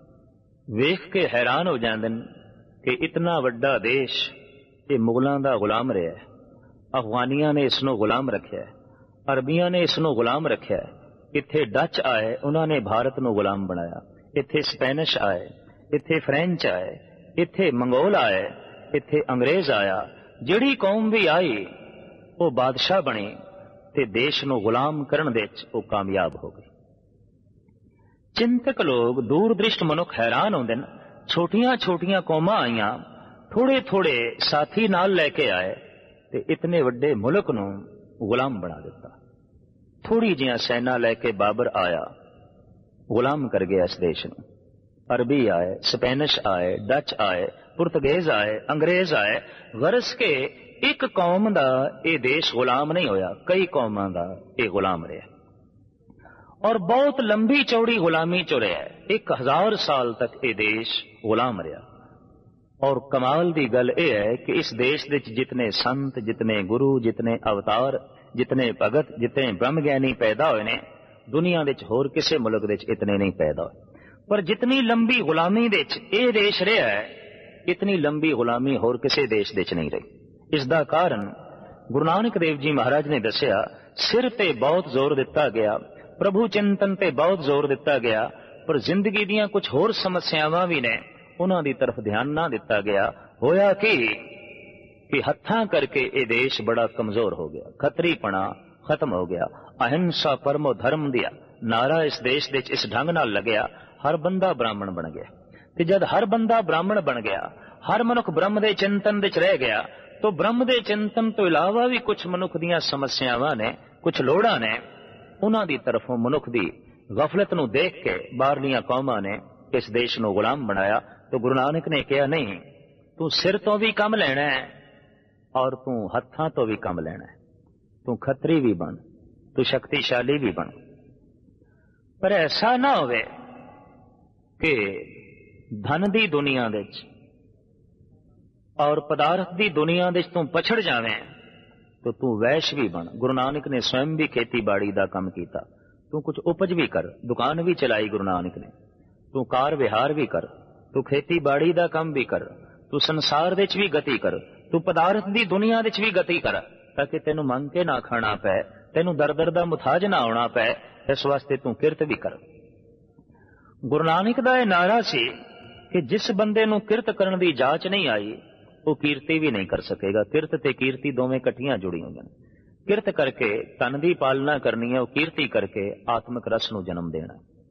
ਵੇਖ ਕੇ ਹੈਰਾਨ ਹੋ ਜਾਂਦੇ ਨੇ ਕਿ ਇਤਨਾ ਵੱਡਾ ਦੇਸ਼ ਇਹ ਮੁਗਲਾਂ ਦਾ ਗੁਲਾਮ ਰਿਹਾ ਹੈ। ਅਫਗਾਨੀਆਂ ਨੇ ਇਸ ਨੂੰ ਗੁਲਾਮ ਰੱਖਿਆ ਹੈ, ਅਰਬੀਆਂ ਨੇ ਇਸ ਨੂੰ ਗੁਲਾਮ ਰੱਖਿਆ ਹੈ। ਇੱਥੇ ਡੱਚ ਆਏ, ਉਹਨਾਂ ਨੇ ਭਾਰਤ ਨੂੰ ਗੁਲਾਮ ਬਣਾਇਆ। ਇੱਥੇ ਸਪੈਨਿਸ਼ ਆਏ, ਇੱਥੇ ਫ੍ਰੈਂਚ ਆਏ, ਇੱਥੇ ਮੰਗੋਲ ਆਏ, ਇੱਥੇ ਅੰਗਰੇਜ਼ ਆਇਆ। ਜਿਹੜੀ ਕੌਮ ਵੀ ਆਈ ਉਹ ਬਾਦਸ਼ਾਹ ਬਣੀ ਤੇ ਦੇਸ਼ ਨੂੰ ਗੁਲਾਮ ਕਰਨ ਦੇ ਵਿੱਚ ਉਹ ਕਾਮਯਾਬ ਹੋ ਗਈ। ਚਿੰਤਕ ਲੋਕ, ਦੂਰਦ੍ਰਿਸ਼ਟ ਮਨੁੱਖ ਹੈਰਾਨ ਹੁੰਦੇ ਨੇ। ਛੋਟੀਆਂ ਛੋਟੀਆਂ ਕੌਮਾਂ ਆਈਆਂ ਥੋੜੇ ਥੋੜੇ ਸਾਥੀ ਨਾਲ ਲੈ ਕੇ ਆਏ ਤੇ ਇਤਨੇ ਵੱਡੇ ਮੁਲਕ ਨੂੰ ਗੁਲਾਮ ਬਣਾ ਦਿੱਤਾ। ਥੋੜੀ ਜਿਹੀਆਂ ਸੈਨਾ ਲੈ ਕੇ ਬਾਬਰ ਆਇਆ, ਗੁਲਾਮ ਕਰ ਗਿਆ ਇਸ ਦੇਸ਼ ਨੂੰ। ਅਰਬੀ ਆਏ, ਸਪੈਨਿਸ਼ ਆਏ, ਡੱਚ ਆਏ, ਪੁਰਤਗੇਜ਼ ਆਏ, ਅੰਗਰੇਜ਼ ਆਏ। ਗਰਜ਼ ਕੇ ਇੱਕ ਕੌਮ ਦਾ ਇਹ ਦੇਸ਼ ਗੁਲਾਮ ਨਹੀਂ ਹੋਇਆ, ਕਈ ਕੌਮਾਂ ਦਾ ਇਹ ਗੁਲਾਮ ਰਿਹਾ ਔਰ ਬਹੁਤ ਲੰਬੀ ਚੌੜੀ ਗੁਲਾਮੀ ਚ ਰਿਹਾ। 1000 ਸਾਲ ਤੱਕ ਇਹ ਦੇਸ਼ ਗੁਲਾਮ ਰਿਹਾ। ਔਰ ਕਮਾਲ ਦੀ ਗੱਲ ਇਹ ਹੈ ਕਿ ਇਸ ਦੇਸ਼ ਵਿੱਚ ਜਿਤਨੇ ਸੰਤ, ਜਿਤਨੇ ਗੁਰੂ, ਜਿਤਨੇ ਅਵਤਾਰ, ਜਿਤਨੇ ਭਗਤ, ਜਿਤਨੇ ਬ੍ਰਹਮ ਗਿਆਨੀ ਪੈਦਾ ਹੋਏ ਨੇ, ਦੁਨੀਆ ਵਿੱਚ ਹੋਰ ਕਿਸੇ ਮੁਲਕ ਵਿੱਚ ਇਤਨੇ ਨਹੀਂ ਪੈਦਾ ਹੋਏ। ਪਰ ਜਿਤਨੀ ਲੰਬੀ ਗੁਲਾਮੀ ਵਿੱਚ ਇਹ ਦੇਸ਼ ਰਿਹਾ ਹੈ, ਇਤਨੀ ਲੰਬੀ ਗੁਲਾਮੀ ਹੋਰ ਕਿਸੇ ਦੇਸ਼ ਵਿੱਚ ਨਹੀਂ ਰਹੀ। ਇਸ ਦਾ ਕਾਰਨ ਗੁਰੂ ਨਾਨਕ ਦੇਵ ਜੀ ਮਹਾਰਾਜ ਨੇ ਦੱਸਿਆ, ਸਿਰ ਤੇ ਬਹੁਤ ਜ਼ੋਰ ਦਿੱਤਾ ਗਿਆ, ਪ੍ਰਭੂ ਚਿੰਤਨ ਤੇ ਬਹੁਤ ਜ਼ੋਰ ਦਿੱਤਾ ਗਿਆ, ਪਰ ਜ਼ਿੰਦਗੀ ਦੀਆਂ ਕੁਝ ਹੋਰ ਸਮੱਸਿਆਵਾਂ ਵੀ ਨੇ, ਉਹਨਾਂ ਦੀ ਤਰਫ ਧਿਆਨ ਨਾ ਦਿੱਤਾ ਗਿਆ। ਹੋਇਆ ਕਿ ਹੱਥਾਂ ਕਰਕੇ ਇਹ ਦੇਸ਼ ਬੜਾ ਕਮਜ਼ੋਰ ਹੋ ਗਿਆ, ਖੱਤਰੀਪਣਾ ਖਤਮ ਹੋ ਗਿਆ। ਅਹਿੰਸਾ ਪਰਮੋ ਧਰਮ ਦਿਆ ਨਾਰਾ ਇਸ ਦੇਸ਼ ਵਿੱਚ ਇਸ ਢੰਗ ਨਾਲ ਲੱਗਿਆ, ਹਰ ਬੰਦਾ ਬ੍ਰਾਹਮਣ ਬਣ ਗਿਆ। ਤੇ ਜਦ ਹਰ ਬੰਦਾ ਬ੍ਰਾਹਮਣ ਬਣ ਗਿਆ, ਹਰ ਮਨੁੱਖ ਬ੍ਰਹਮ ਦੇ ਚਿੰਤਨ ਵਿੱਚ ਰਹਿ ਗਿਆ, ਤਾਂ ਬ੍ਰਹਮ ਦੇ ਚਿੰਤਨ ਤੋਂ ਇਲਾਵਾ ਵੀ ਕੁਝ ਮਨੁੱਖ ਦੀਆਂ ਸਮੱਸਿਆਵਾਂ ਨੇ, ਕੁਝ ਲੋੜਾਂ ਨੇ, ਉਹਨਾਂ ਦੀ ਤਰਫੋਂ ਮਨੁੱਖ ਦੀ ਗਫਲਤ ਨੂੰ ਦੇਖ ਕੇ ਬਾਹਰਲੀਆਂ ਕੌਮਾਂ ਨੇ ਇਸ ਦੇਸ਼ ਨੂੰ ਗੁਲਾਮ ਬਣਾਇਆ। ਤਾਂ ਗੁਰੂ ਨਾਨਕ ਨੇ ਕਿਹਾ, ਨਹੀਂ, ਤੂੰ ਸਿਰ ਤੋਂ ਵੀ ਕੰਮ ਲੈਣਾ ਹੈ ਔਰ ਤੂੰ ਹੱਥਾਂ ਤੋਂ ਵੀ ਕੰਮ ਲੈਣਾ ਹੈ। ਤੂੰ ਖੱਤਰੀ ਵੀ ਬਣ, ਤੂੰ ਸ਼ਕਤੀਸ਼ਾਲੀ ਵੀ ਬਣ, ਪਰ ਐਸਾ ਨਾ ਹੋਵੇ ਕਿ ਧਨ ਦੀ ਦੁਨੀਆ ਵਿੱਚ ਔਰ ਪਦਾਰਥ ਦੀ ਦੁਨੀਆ ਵਿੱਚ ਤੂੰ ਪਛੜ ਜਾਵੇਂ। ਤਾਂ ਤੂੰ ਵੈਸ਼ ਵੀ ਬਣ। ਗੁਰੂ ਨਾਨਕ ਨੇ ਸਵੈਮ ਵੀ ਖੇਤੀਬਾੜੀ ਦਾ ਕੰਮ ਕੀਤਾ। ਤੂੰ ਕੁਝ ਉਪਜ ਵੀ ਕਰ, ਦੁਕਾਨ ਵੀ ਚਲਾਈ ਗੁਰੂ ਨਾਨਕ ਨੇ। ਤੂੰ ਕਾਰ ਵਿਹਾਰ ਵੀ ਕਰ, ਤੂੰ ਖੇਤੀਬਾੜੀ ਦਾ ਕੰਮ ਵੀ ਕਰ, ਤੂੰ ਸੰਸਾਰ ਵਿੱਚ ਵੀ ਗਤੀ ਕਰ, ਤੂੰ ਪਦਾਰਥ ਦੀ ਦੁਨੀਆ ਵਿੱਚ ਵੀ ਗਤੀ ਕਰ, ਤਾਂ ਕਿ ਤੈਨੂੰ ਮੰਗ ਕੇ ਨਾ ਖਾਣਾ ਪਏ, ਤੈਨੂੰ ਦਰ ਦਰ ਦਾ ਮੁਤਾਜ ਨਾ ਹੋਣਾ ਪਏ। ਇਸ ਵਾਸਤੇ ਤੂੰ ਕਿਰਤ ਵੀ ਕਰ। ਗੁਰੂ ਨਾਨਕ ਦਾ ਇਹ ਨਾਰਾ ਸੀ ਕਿ ਜਿਸ ਬੰਦੇ ਨੂੰ ਕਿਰਤ ਕਰਨ ਦੀ ਜਾਚ ਨਹੀਂ ਆਈ, ਉਹ ਕੀਰਤੀ ਵੀ ਨਹੀਂ ਕਰ ਸਕੇਗਾ। ਕਿਰਤ ਤੇ ਕੀਰਤੀ ਦੋਵੇਂ ਇਕੱਠੀਆਂ ਜੁੜੀਆਂ ਹੋਈਆਂ ਨੇ। ਕਿਰਤ ਕਰਕੇ ਤਨ ਦੀ ਪਾਲਣਾ ਕਰਨੀ ਹੈ, ਉਹ ਕੀਰਤੀ ਕਰਕੇ ਆਤਮਿਕ ਰਸ ਨੂੰ ਜਨਮ ਦੇਣਾ।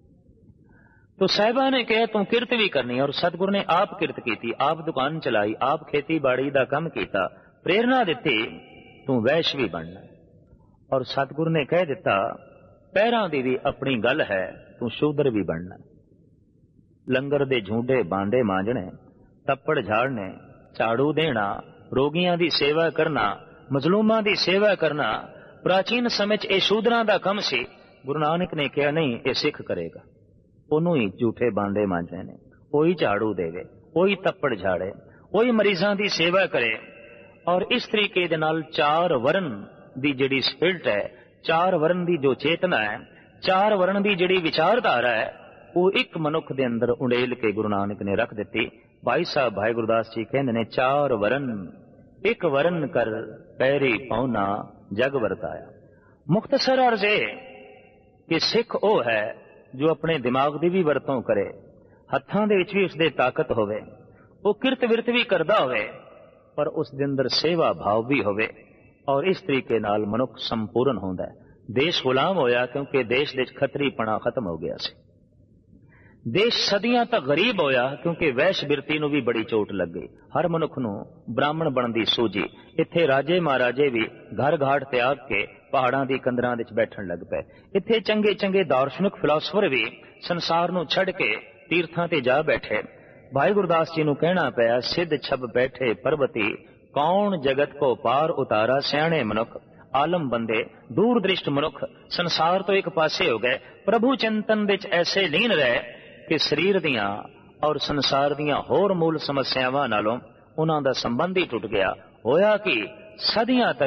तो साहिबा ने कहा तू किरत भी करनी, और सतगुरु ने आप किरत की, आप दुकान चलाई, आप खेती बाड़ी का काम किया, प्रेरणा दी तू वैश्य भी बनना। और सतगुरु ने कह दिता पैरां दी भी अपनी गल है, तू शूद्र भी बनना। लंगर दे झूडे बांडे मांजने, तप्पड़ झाड़ने, झाड़ू देना, रोगियां दी सेवा करना, मजलूमां दी सेवा करना प्राचीन समय च शूद्रां दा काम सी। गुरु नानक ने कहा नहीं, ये सिख करेगा। ਉਹਨੂੰ ਹੀ ਝੂਠੇ ਬਾਂਡੇ ਮਾਂਜਣੇ ਨੇ, ਉਹੀ ਝਾੜੂ ਦੇਵੇ, ਉਹੀ ਤੱਪੜ ਝਾੜੇ, ਉਹੀ ਮਰੀਜ਼ਾਂ ਦੀ ਸੇਵਾ ਕਰੇ। ਔਰ ਇਸ ਤਰੀਕੇ ਦੇ ਨਾਲ ਚਾਰ ਵਰਨ ਦੀ ਜਿਹੜੀ ਸਪਿਰਿਟ ਹੈ, ਚਾਰ ਵਰਨ ਦੀ ਜੋ ਚੇਤਨਾ ਹੈ, ਚਾਰ ਵਰਨ ਦੀ ਜਿਹੜੀ ਵਿਚਾਰਧਾਰਾ ਹੈ, ਉਹ ਇੱਕ ਮਨੁੱਖ ਦੇ ਅੰਦਰ ਉਡੇਲ ਕੇ ਗੁਰੂ ਨਾਨਕ ਨੇ ਰੱਖ ਦਿੱਤੀ। ਭਾਈ ਸਾਹਿਬ ਭਾਈ ਗੁਰਦਾਸ ਜੀ ਕਹਿੰਦੇ ਨੇ ਚਾਰ ਵਰਨ ਇੱਕ ਵਰਨ ਕਰ ਪੈਰੀ ਪਾਉਣਾ ਜਗ ਵਰਤਾਇਆ। ਮੁਖਤਸਰ ਅਰਜ਼ ਇਹ ਕਿ ਸਿੱਖ ਉਹ ਹੈ ਜੋ ਆਪਣੇ ਦਿਮਾਗ ਦੀ ਵੀ ਵਰਤੋਂ ਕਰੇ, ਹੱਥਾਂ ਦੇ ਵਿੱਚ ਵੀ ਉਸਦੇ ਤਾਕਤ ਹੋਵੇ, ਉਹ ਕਿਰਤ ਵਿਰਤ ਵੀ ਕਰਦਾ ਹੋਵੇ, ਪਰ ਉਸ ਦੇ ਅੰਦਰ ਸੇਵਾ ਭਾਵ ਵੀ ਹੋਵੇ। ਔਰ ਇਸ ਤਰੀਕੇ ਨਾਲ ਮਨੁੱਖ ਸੰਪੂਰਨ ਹੁੰਦਾ ਹੈ। ਦੇਸ਼ ਗੁਲਾਮ ਹੋਇਆ ਕਿਉਂਕਿ ਦੇਸ਼ ਦੇ ਖੱਤਰੀਪਣਾ ਖਤਮ ਹੋ ਗਿਆ ਸੀ। ਦੇਸ਼ ਸਦੀਆਂ ਤੱਕ ਗਰੀਬ ਹੋਇਆ ਕਿਉਂਕਿ ਵੈਸ਼ ਬਿਰਤੀ ਨੂੰ ਵੀ ਬੜੀ ਚੋਟ ਲੱਗ ਗਈ। ਹਰ ਮਨੁੱਖ ਨੂੰ ਬ੍ਰਾਹਮਣ ਬਣਨ ਦੀ ਸੂਝੀ। ਇੱਥੇ ਰਾਜੇ ਮਹਾਰਾਜੇ ਵੀ ਘਰ ਘਾਟ ਤਿਆਗ ਕੇ ਪਹਾੜਾਂ ਦੀ ਕੰਦਰਾਂ ਵਿੱਚ ਬੈਠਣ ਲੱਗ ਪਏ। ਇੱਥੇ ਚੰਗੇ ਚੰਗੇ ਦਾਰਸ਼ਨਿਕ ਫਿਲਾਸਫਰ ਵੀ ਸੰਸਾਰ ਨੂੰ ਛੱਡ ਕੇ ਤੀਰਥਾਂ ਤੇ ਜਾ ਬੈਠੇ। ਭਾਈ ਗੁਰਦਾਸ ਜੀ ਨੂੰ ਕਹਿਣਾ ਪਿਆ, ਸਿੱਧ ਛਬ ਬੈਠੇ ਪਰਬਤੀ, ਕੌਣ ਜਗਤ ਕੋ ਪਾਰ ਉਤਾਰਾ। ਸਿਆਣੇ ਮਨੁੱਖ, ਆਲਮ ਬੰਦੇ, ਦੂਰ ਦ੍ਰਿਸ਼ਟ ਮਨੁੱਖ ਸੰਸਾਰ ਤੋਂ ਇੱਕ ਪਾਸੇ ਹੋ ਗਏ, ਪ੍ਰਭੂ ਚਿੰਤਨ ਵਿੱਚ ਐਸੇ ਲੀਨ ਰਹੇ ਕਿ ਸਰੀਰ ਦੀਆਂ ਔਰ ਸੰਸਾਰ ਦੀਆਂ ਹੋਰ ਮੂਲ ਸਮੱਸਿਆਵਾਂ ਨਾਲੋਂ ਉਹਨਾਂ ਦਾ ਸੰਬੰਧ ਹੀ ਟੁੱਟ ਗਿਆ। ਹੋਇਆ ਕਿ ਸਦੀਆਂ ਤੱਕ